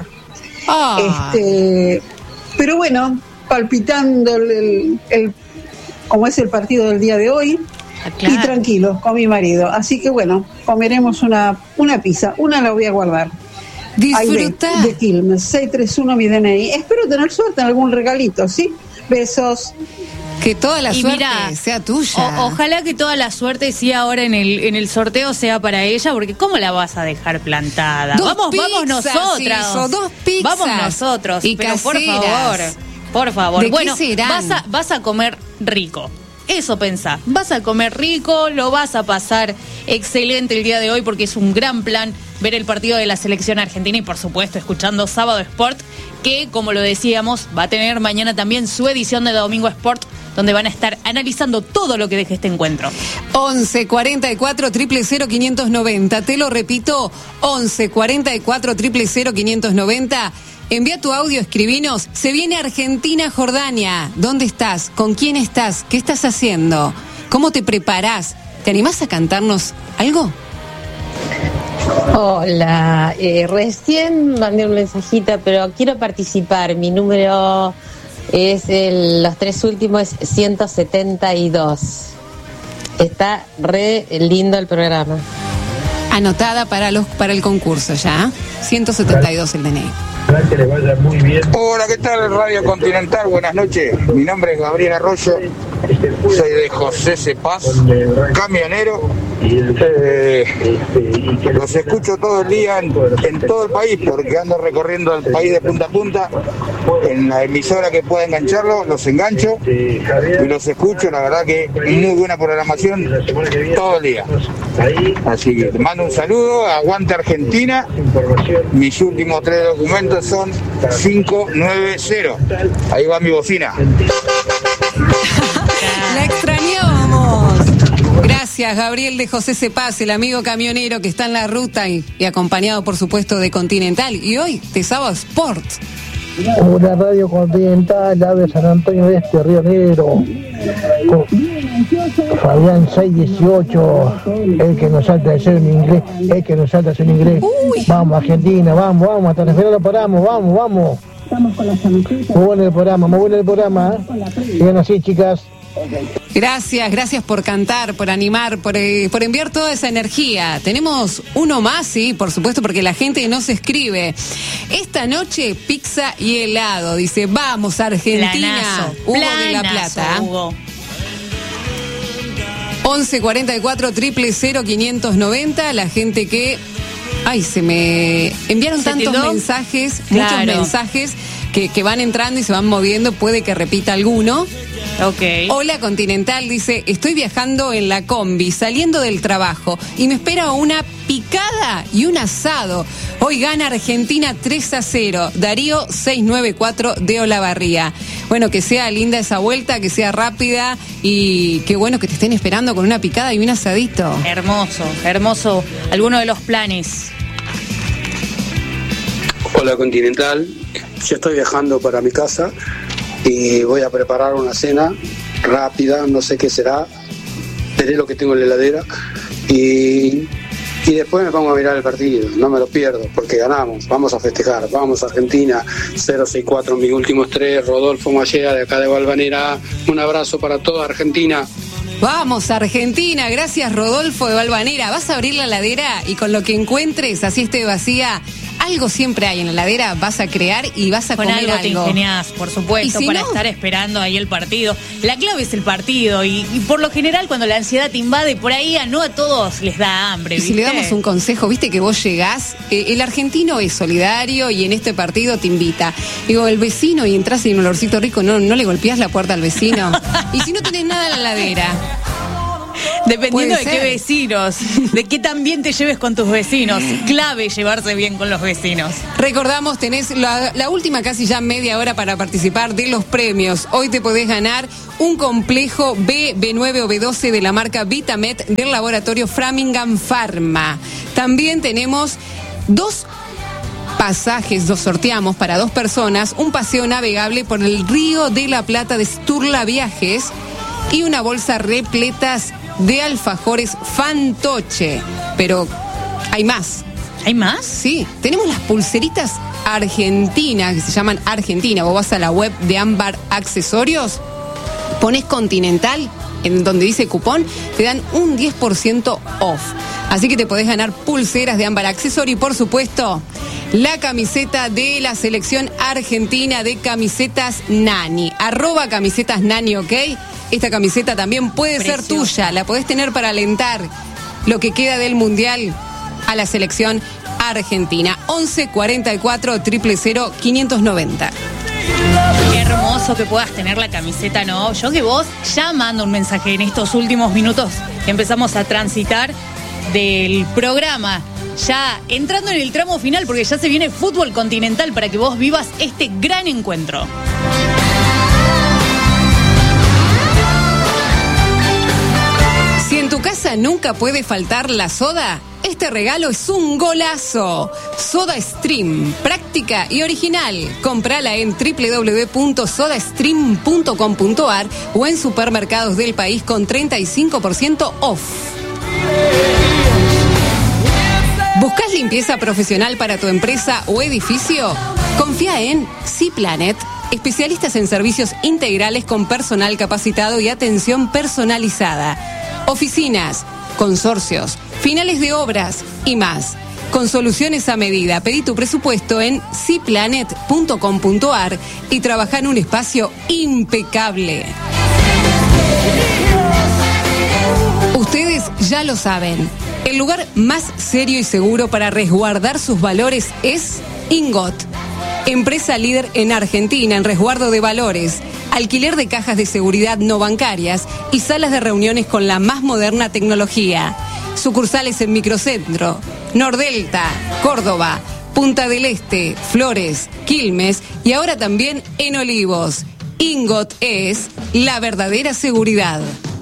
Ah. Este, pero bueno, palpitando el, el, el como es el partido del día de hoy, ah, claro. Y tranquilo con mi marido. Así que bueno, comeremos una, una pizza, una la voy a guardar. Disfruta. De, de Quilmes, seis tres uno mi D N I. Espero tener suerte en algún regalito, ¿sí? Besos. Que toda la y suerte mirá, sea tuya. O, ojalá que toda la suerte sí ahora en el en el sorteo sea para ella, porque ¿cómo la vas a dejar plantada? Dos vamos, pizzas, vamos nosotras. Hizo, dos pizzas. Vamos nosotros. Y pero caseras. por favor, por favor. ¿De bueno, qué serán? vas a vas a comer rico. Eso pensá, vas a comer rico, lo vas a pasar excelente el día de hoy porque es un gran plan ver el partido de la selección argentina y por supuesto escuchando Sábado Sport, que como lo decíamos va a tener mañana también su edición de Domingo Sport, donde van a estar analizando todo lo que deje este encuentro. once cuarenta y cuatro, cero cero cero, quinientos noventa, te lo repito, once cuarenta y cuatro, cero cero cero, quinientos noventa. Envía tu audio, escribinos. Se viene Argentina-Jordania. ¿Dónde estás? ¿Con quién estás? ¿Qué estás haciendo? ¿Cómo te preparás? ¿Te animás a cantarnos algo? Hola, eh, recién mandé un mensajito, pero quiero participar. Mi número es, el, los tres últimos es ciento setenta y dos. Está re lindo el programa. Anotada para los para el concurso ya. ciento setenta y dos el D N I. Que les vaya muy bien. Hola, ¿qué tal Radio Continental? Buenas noches. Mi nombre es Gabriel Arroyo. Soy de José Cepaz, camionero. Eh, los escucho todo el día en, en todo el país porque ando recorriendo el país de punta a punta. En la emisora que pueda engancharlo, los engancho y los escucho. La verdad que muy buena programación todo el día. Así que te mando un saludo. Aguante Argentina. Mis últimos tres documentos son cinco nueve cero. Ahí va mi bocina. La extrañábamos. Gracias, Gabriel de José Cepaz, el amigo camionero que está en la ruta y, y acompañado, por supuesto, de Continental. Y hoy, de Sábado Sport. Una Radio Continental, ave San Antonio de Este, Río Negro. Fabián seis dieciocho, el que nos salta de ser en inglés, el que nos salta de ser en inglés. Uy. Vamos, Argentina, vamos, vamos, hasta el final lo paramos, vamos, vamos. Muy bueno el programa, muy bueno el programa. ¿eh? Sigan así, chicas. Gracias, gracias por cantar, por animar, por, eh, por enviar toda esa energía. Tenemos uno más, sí, por supuesto, porque la gente nos escribe. Esta noche, pizza y helado. Dice, vamos, Argentina. Planazo, Hugo planazo, de la Plata. Hugo. once cuarenta y cuatro, cero cero cero, quinientos noventa. La gente que... Ay, se me enviaron ¿Se tantos tildó? mensajes, Claro. muchos mensajes que, que van entrando y se van moviendo. Puede que repita alguno. Ok. Hola Continental, dice, estoy viajando en la combi, saliendo del trabajo y me espera una picada y un asado. Hoy gana Argentina tres a cero. Darío seiscientos noventa y cuatro de Olavarría. Bueno, que sea linda esa vuelta, que sea rápida y qué bueno que te estén esperando con una picada y un asadito. Hermoso, hermoso. Alguno de los planes. Hola Continental, yo estoy viajando para mi casa y voy a preparar una cena rápida, no sé qué será, veré lo que tengo en la heladera y, y después me pongo a mirar el partido, no me lo pierdo porque ganamos, vamos a festejar, vamos Argentina, cero seis cuatro mis últimos tres, Rodolfo Mallea de acá de Valvanera, un abrazo para toda Argentina. Vamos, Argentina, gracias Rodolfo de Valvanera. Vas a abrir la heladera y con lo que encuentres, así esté vacía, algo siempre hay en la heladera, vas a crear y vas a Con comer algo. algo. Te ingeniás, por supuesto, ¿Y si para no? estar esperando ahí el partido. La clave es el partido y, y por lo general cuando la ansiedad te invade por ahí, a no a todos les da hambre, Y ¿viste? si le damos un consejo, viste que vos llegás, eh, el argentino es solidario y en este partido te invita. Digo, el vecino y entras y un olorcito rico, no, no le golpeás la puerta al vecino. Y si no tenés nada en la heladera. Dependiendo de Puede qué ser. vecinos, de qué tan bien te lleves con tus vecinos. Clave llevarse bien con los vecinos. Recordamos, tenés la, la última casi ya media hora para participar de los premios. Hoy te podés ganar un complejo B, B nueve o B doce de la marca Vitamet del laboratorio Framingham Pharma. También tenemos dos pasajes, los sorteamos para dos personas, un paseo navegable por el Río de la Plata de Sturla Viajes y una bolsa repletas de alfajores Fantoche. Pero hay más. ¿Hay más? Sí, tenemos las pulseritas argentinas, que se llaman Argentina. Vos vas a la web de Ámbar Accesorios, pones Continental, en donde dice cupón, te dan un diez por ciento off. Así que te podés ganar pulseras de Ámbar Accessorio y, por supuesto, la camiseta de la selección argentina de camisetas Nani. Arroba camisetas Nani, ¿ok? Esta camiseta también puede Preciosa. ser tuya. La podés tener para alentar lo que queda del Mundial a la selección argentina. once cuarenta y cuatro, cero cero cero, quinientos noventa. Qué hermoso que puedas tener la camiseta, ¿no? Yo que vos ya mando un mensaje en estos últimos minutos que empezamos a transitar del programa. Ya entrando en el tramo final, porque ya se viene fútbol continental para que vos vivas este gran encuentro. Si en tu casa nunca puede faltar la soda, este regalo es un golazo. Soda Stream, práctica y original. Comprala en doble u doble u doble u punto soda stream punto com punto a r o en supermercados del país con treinta y cinco por ciento off. ¿Buscas limpieza profesional para tu empresa o edificio? Confía en C-Planet, especialistas en servicios integrales con personal capacitado y atención personalizada. Oficinas, consorcios, finales de obras y más. Con soluciones a medida. Pedí tu presupuesto en c planet punto com punto a r y trabaja en un espacio impecable. Ustedes ya lo saben. El lugar más serio y seguro para resguardar sus valores es Ingot. Empresa líder en Argentina en resguardo de valores, alquiler de cajas de seguridad no bancarias y salas de reuniones con la más moderna tecnología. Sucursales en Microcentro, Nordelta, Córdoba, Punta del Este, Flores, Quilmes y ahora también en Olivos. Ingot es la verdadera seguridad.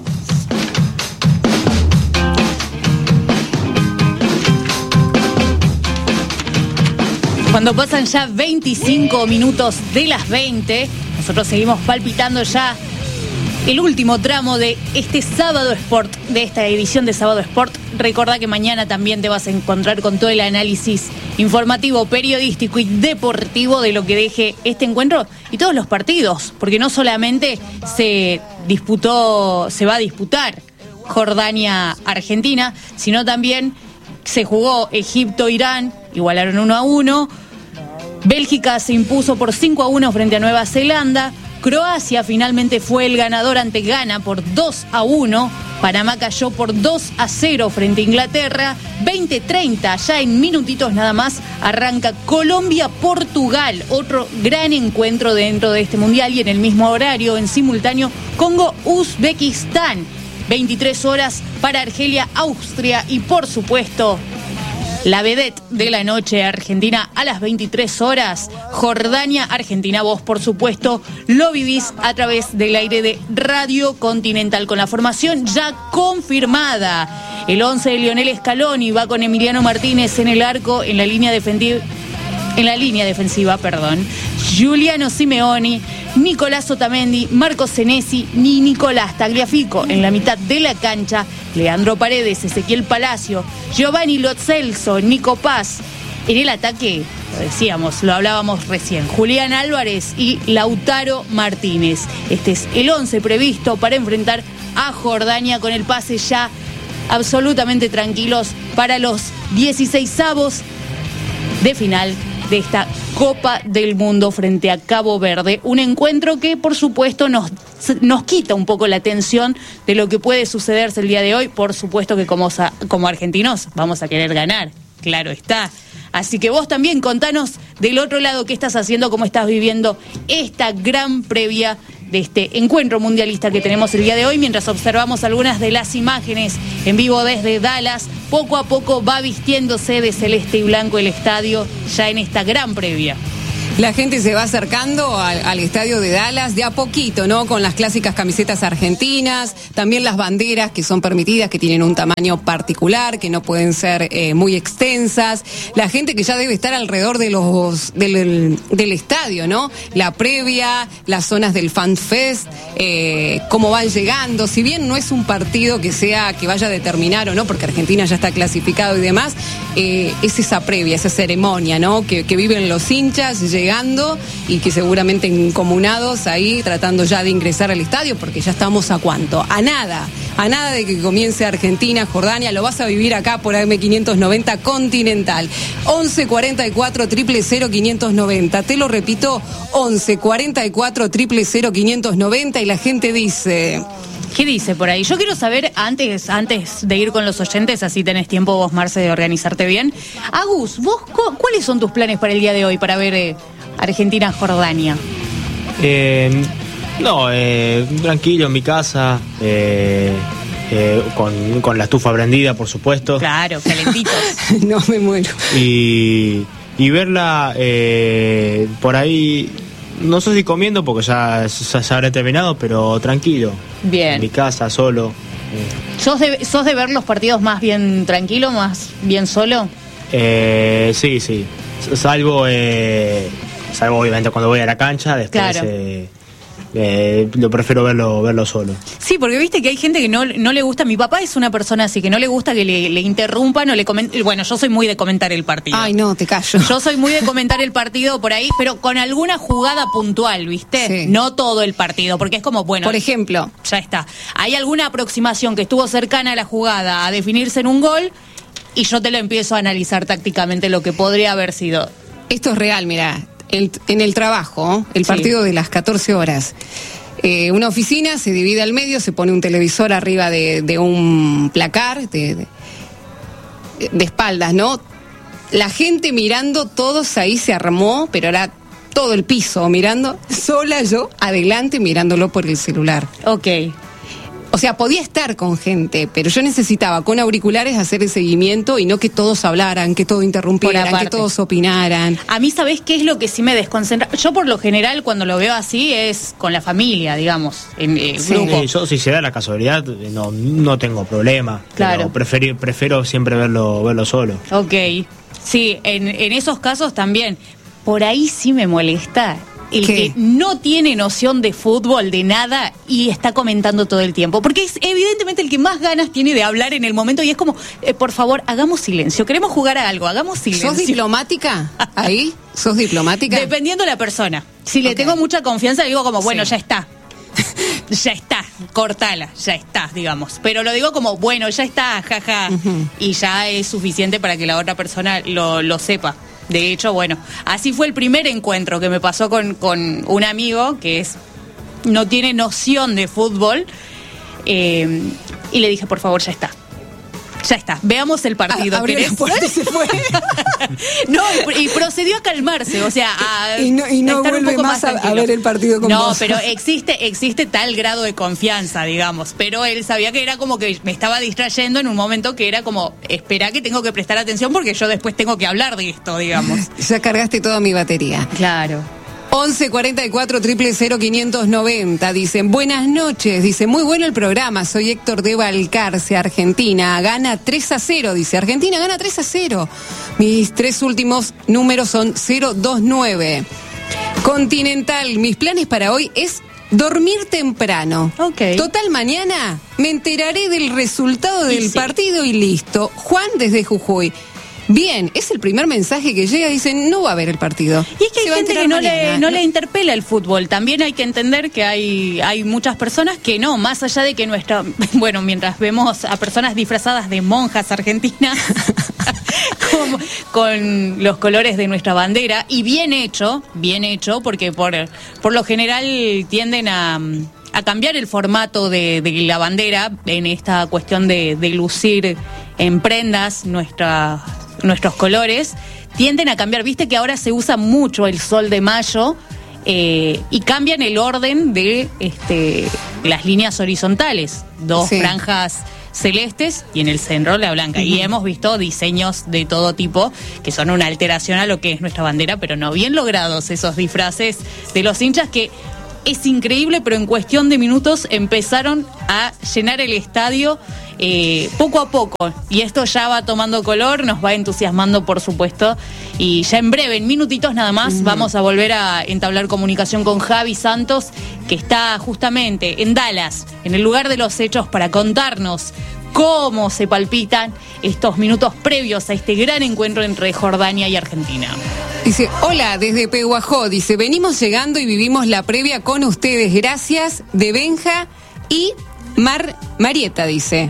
Cuando pasan ya veinticinco minutos de las veinte, nosotros seguimos palpitando ya el último tramo de este Sábado Sport, de esta edición de Sábado Sport. Recordá que mañana también te vas a encontrar con todo el análisis informativo, periodístico y deportivo de lo que deje este encuentro y todos los partidos, porque no solamente se disputó, se va a disputar Jordania-Argentina, sino también se jugó Egipto-Irán, igualaron uno a uno. Bélgica se impuso por cinco a uno frente a Nueva Zelanda. Croacia finalmente fue el ganador ante Ghana por dos a uno. Panamá cayó por dos a cero frente a Inglaterra. veinte treinta, ya en minutitos nada más, arranca Colombia-Portugal. Otro gran encuentro dentro de este mundial y en el mismo horario, en simultáneo, Congo-Uzbekistán. veintitrés horas para Argelia, Austria y por supuesto la vedette de la noche, Argentina a las veintitrés horas, Jordania, Argentina. Vos, por supuesto, lo vivís a través del aire de Radio Continental con la formación ya confirmada. El once de Lionel Scaloni va con Emiliano Martínez en el arco, en la línea defensiva, en la línea defensiva, perdón. Giuliano Simeoni, Nicolás Otamendi, Marco Senesi ni Nicolás Tagliafico. En la mitad de la cancha, Leandro Paredes, Ezequiel Palacio, Giovanni Lo Celso, Nico Paz. En el ataque, lo decíamos, lo hablábamos recién, Julián Álvarez y Lautaro Martínez. Este es el once previsto para enfrentar a Jordania con el pase ya absolutamente tranquilos para los dieciseisavos de final de esta Copa del Mundo frente a Cabo Verde. Un encuentro que, por supuesto, nos, nos quita un poco la atención de lo que puede sucederse el día de hoy. Por supuesto que como, como argentinos vamos a querer ganar, claro está. Así que vos también contanos del otro lado qué estás haciendo, cómo estás viviendo esta gran previa de este encuentro mundialista que tenemos el día de hoy, mientras observamos algunas de las imágenes en vivo desde Dallas. Poco a poco va vistiéndose de celeste y blanco el estadio ya en esta gran previa. La gente se va acercando al, al estadio de Dallas de a poquito, ¿no? Con las clásicas camisetas argentinas, también las banderas que son permitidas, que tienen un tamaño particular, que no pueden ser eh, muy extensas. La gente que ya debe estar alrededor de los del, del estadio, ¿no? La previa, las zonas del Fan Fest, eh, cómo van llegando. Si bien no es un partido que sea que vaya a determinar o no, porque Argentina ya está clasificado y demás, eh, es esa previa, esa ceremonia, ¿no? Que, que viven los hinchas llegando y que seguramente encomunados ahí tratando ya de ingresar al estadio, porque ya estamos a cuánto, a nada, a nada de que comience Argentina, Jordania. Lo vas a vivir acá por A M quinientos noventa Continental, once cuarenta y cuatro, cero cero, quinientos noventa, te lo repito, once cuarenta y cuatro, cero cero, quinientos noventa. Y la gente dice... ¿Qué dice por ahí? Yo quiero saber, antes antes de ir con los oyentes, así tenés tiempo vos, Marce, de organizarte bien. Agus, vos, ¿cuáles son tus planes para el día de hoy, para ver eh, Argentina-Jordania? Eh, no, eh, tranquilo en mi casa, eh, eh, con, con la estufa prendida, por supuesto. Claro, calentitos. No me muero. Y, y verla eh, por ahí... No sé si comiendo porque ya, ya, ya habré terminado, pero tranquilo. Bien. En mi casa, solo. ¿Sos de, sos de ver los partidos más bien tranquilo, más bien solo? Eh, sí, sí. Salvo, eh, salvo obviamente cuando voy a la cancha, después claro. eh, eh, lo prefiero verlo verlo solo. Sí, porque viste que hay gente que no, no le gusta. Mi papá es una persona así, que no le gusta que le, le interrumpan o le comenten. Bueno, yo soy muy de comentar el partido. Ay, no, te callo. Yo soy muy de comentar el partido por ahí, pero con alguna jugada puntual, ¿viste? Sí. No todo el partido, porque es como, bueno... Por ejemplo. Ya está. Hay alguna aproximación que estuvo cercana a la jugada a definirse en un gol y yo te lo empiezo a analizar tácticamente lo que podría haber sido. Esto es real, mira. El, en el trabajo, el partido sí. de las catorce horas. Eh, una oficina se divide al medio, se pone un televisor arriba de, de un placar, de, de, de espaldas, ¿no? La gente mirando, todos ahí se armó, pero era todo el piso mirando, sola yo, adelante mirándolo por el celular. Ok. O sea, podía estar con gente, pero yo necesitaba con auriculares hacer el seguimiento y no que todos hablaran, que todo interrumpieran, que todos opinaran. A mí, ¿sabés qué es lo que sí me desconcentra? Yo por lo general cuando lo veo así es con la familia, digamos, en eh, sí, grupo. Sí, yo si se da la casualidad no, no tengo problema. Claro. Pero prefiero, prefiero siempre verlo, verlo solo. Ok. Sí, en, en esos casos también. Por ahí sí me molesta el ¿Qué? que no tiene noción de fútbol, de nada, y está comentando todo el tiempo. Porque es evidentemente el que más ganas tiene de hablar en el momento, y es como, eh, por favor, hagamos silencio. Queremos jugar a algo, hagamos silencio. ¿Sos diplomática ahí? ¿Sos diplomática? Dependiendo de la persona. Si okay. le tengo mucha confianza, le digo como, bueno, sí. ya está. Ya está, cortala, ya está, digamos. Pero lo digo como, bueno, ya está, jaja. Uh-huh. Y ya es suficiente para que la otra persona lo, lo sepa. De hecho, bueno, así fue el primer encuentro que me pasó con, con un amigo que es no tiene noción de fútbol. Eh, y le dije, por favor, ya está. Ya está, veamos el partido. Ah, abrió la puerta y se fue. No, y, y procedió a calmarse, o sea, a, y no, y no estar vuelve un poco más, más a, a ver el partido con No, vos. pero existe, existe tal grado de confianza, digamos. Pero él sabía que era como que me estaba distrayendo en un momento que era como, espera que tengo que prestar atención porque yo después tengo que hablar de esto, digamos. Ya cargaste toda mi batería. Claro. once cuarenta y cuatro, cero cero, quinientos noventa. Dicen, buenas noches. Dice, muy bueno el programa. Soy Héctor de Balcarce, Argentina. Gana tres a cero. Dice, Argentina gana tres a cero. Mis tres últimos números son cero dos nueve. Continental, mis planes para hoy es dormir temprano. Ok. Total, mañana me enteraré del resultado del y sí. partido y listo. Juan desde Jujuy. Bien, es el primer mensaje que llega, dicen, no va a haber el partido. Y es que hay gente que no le, no le interpela el fútbol. También hay que entender que hay, hay muchas personas que no, más allá de que nuestra... Bueno, mientras vemos a personas disfrazadas de monjas argentinas con, con los colores de nuestra bandera, y bien hecho, bien hecho, porque por, por lo general tienden a, a cambiar el formato de, de la bandera en esta cuestión de, de lucir en prendas nuestra, nuestros colores, tienden a cambiar. Viste que ahora se usa mucho el sol de mayo, eh, y cambian el orden de este, las líneas horizontales, dos sí. franjas celestes y en el centro la blanca. Uh-huh. Y hemos visto diseños de todo tipo que son una alteración a lo que es nuestra bandera, pero no, bien logrados esos disfraces de los hinchas, que es increíble, pero en cuestión de minutos empezaron a llenar el estadio eh, poco a poco, y esto ya va tomando color, nos va entusiasmando, por supuesto, y ya en breve, en minutitos nada más, uh-huh. vamos a volver a entablar comunicación con Javi Santos, que está justamente en Dallas, en el lugar de los hechos, para contarnos cómo se palpitan estos minutos previos a este gran encuentro entre Jordania y Argentina. Dice, hola, desde Pehuajó, dice, venimos llegando y vivimos la previa con ustedes, gracias, de Benja y Mar Marieta, dice.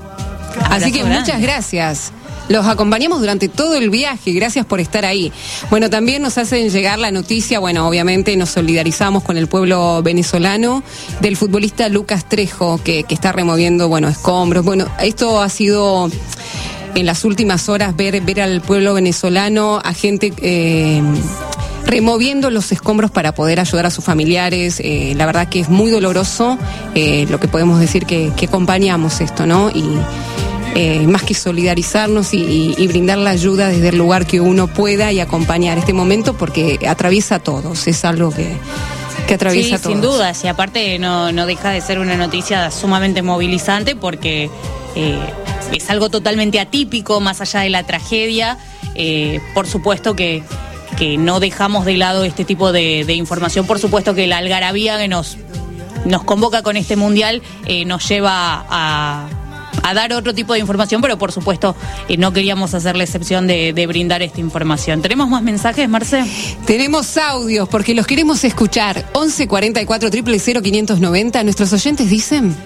Así que grande. Muchas gracias. Los acompañamos durante todo el viaje, gracias por estar ahí. Bueno, también nos hacen llegar la noticia, bueno, obviamente nos solidarizamos con el pueblo venezolano, del futbolista Lucas Trejo, que, que está removiendo, bueno, escombros. Bueno, esto ha sido en las últimas horas, ver, ver al pueblo venezolano, a gente eh, removiendo los escombros para poder ayudar a sus familiares. Eh, la verdad que es muy doloroso, eh, lo que podemos decir que, que acompañamos esto, ¿no? Y Eh, más que solidarizarnos y, y, y brindar la ayuda desde el lugar que uno pueda y acompañar este momento, porque atraviesa a todos, es algo que, que atraviesa sí, a todos. Sin duda, y aparte no, no deja de ser una noticia sumamente movilizante, porque eh, es algo totalmente atípico, más allá de la tragedia. Eh, por supuesto que, que no dejamos de lado este tipo de, de información, por supuesto que la algarabía que nos, nos convoca con este mundial eh, nos lleva a... a dar otro tipo de información, pero por supuesto eh, no queríamos hacer la excepción de, de brindar esta información. ¿Tenemos más mensajes, Marce? Tenemos audios, porque los queremos escuchar. once cuarenta y cuatro, cero cero, quinientos noventa. Nuestros oyentes dicen...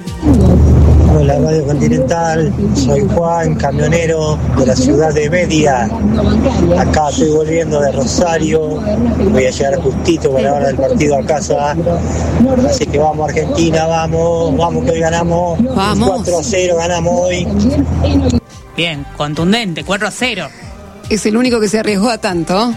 Hola, Radio Continental, soy Juan, camionero de la ciudad de Media. Acá estoy volviendo de Rosario, voy a llegar justito con la hora del partido a casa. Así que vamos Argentina, vamos, vamos que hoy ganamos. Vamos. cuatro a cero ganamos hoy. Bien, contundente, cuatro a cero. Es el único que se arriesgó a tanto.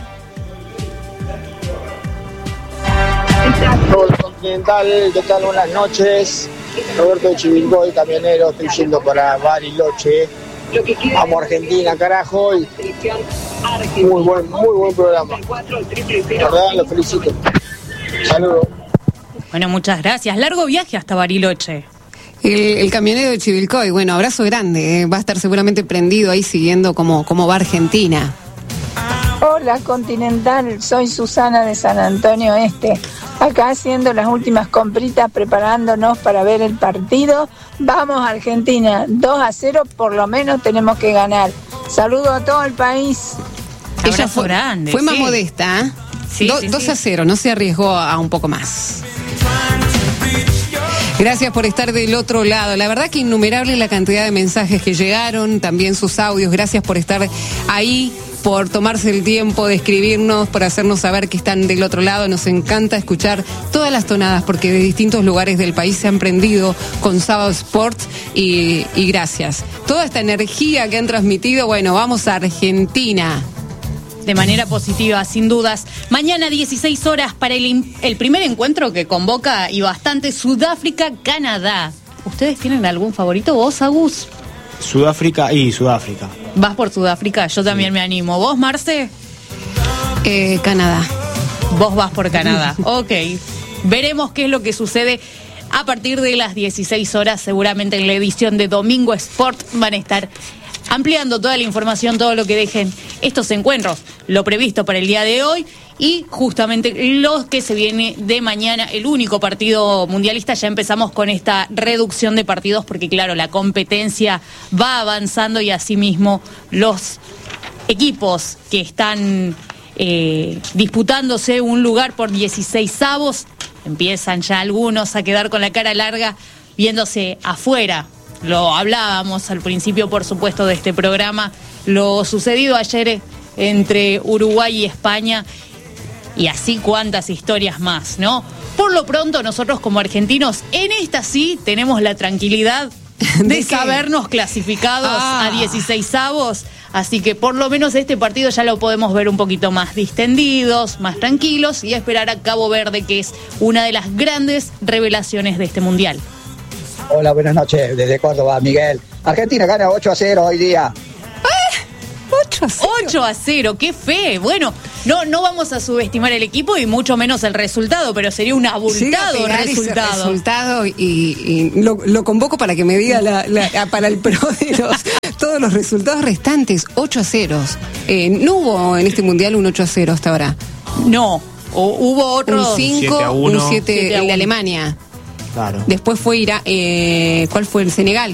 Hola Continental, ¿qué tal? Buenas noches. Roberto de Chivilcoy, camionero, estoy yendo para Bariloche. Vamos Argentina, carajo. Y muy buen, muy buen programa. La verdad, lo felicito. Saludos. Bueno, muchas gracias. Largo viaje hasta Bariloche. El, el camionero de Chivilcoy, bueno, abrazo grande. Eh. Va a estar seguramente prendido ahí siguiendo cómo, cómo va Argentina. Hola Continental, soy Susana de San Antonio Este. Acá haciendo las últimas compritas, preparándonos para ver el partido. Vamos Argentina, dos a cero por lo menos tenemos que ganar. Saludo a todo el país. Ella fue, grande, fue más sí. modesta, ¿eh? Sí, Do, sí, dos sí. a cero, no se arriesgó a un poco más. Gracias por estar del otro lado. La verdad que innumerable la cantidad de mensajes que llegaron, también sus audios. Gracias por estar ahí, por tomarse el tiempo de escribirnos, por hacernos saber que están del otro lado. Nos encanta escuchar todas las tonadas, porque de distintos lugares del país se han prendido con Sábado Sports y, y gracias. Toda esta energía que han transmitido, bueno, vamos a Argentina. De manera positiva, sin dudas. Mañana dieciséis horas para el, el primer encuentro que convoca y bastante, Sudáfrica-Canadá. ¿Ustedes tienen algún favorito? ¿Vos, Agus? Sudáfrica y Sudáfrica. ¿Vas por Sudáfrica? Yo también sí. me animo. ¿Vos, Marce? Eh, Canadá. Vos vas por Canadá. Ok. Veremos qué es lo que sucede a partir de las dieciséis horas. Seguramente en la edición de Domingo Sport van a estar ampliando toda la información, todo lo que dejen estos encuentros, lo previsto para el día de hoy y justamente los que se viene de mañana, el único partido mundialista. Ya empezamos con esta reducción de partidos porque claro, la competencia va avanzando y asimismo los equipos que están eh, disputándose un lugar por dieciseisavos, empiezan ya algunos a quedar con la cara larga viéndose afuera lo hablábamos al principio, por supuesto, de este programa, lo sucedido ayer entre Uruguay y España, y así cuantas historias más, ¿no? Por lo pronto, nosotros como argentinos, en esta sí tenemos la tranquilidad de, ¿De sabernos clasificados ah. a dieciseisavos, así que por lo menos este partido ya lo podemos ver un poquito más distendidos, más tranquilos, y esperar a Cabo Verde, que es una de las grandes revelaciones de este Mundial. Hola, buenas noches, desde Córdoba, Miguel. Argentina gana ocho a cero hoy día. ocho a cero. ocho a cero, qué fe. Bueno, no, no vamos a subestimar el equipo y mucho menos el resultado, pero sería un abultado resultado. resultado y, y lo, lo convoco para que me diga la, la, para el pro de los, todos los resultados restantes. ocho a cero. Eh, no hubo en este mundial un ocho a cero hasta ahora. No, o, hubo otro. Un cinco, un siete en Alemania. Claro. Después fue Irán, eh, ¿cuál fue? El Senegal,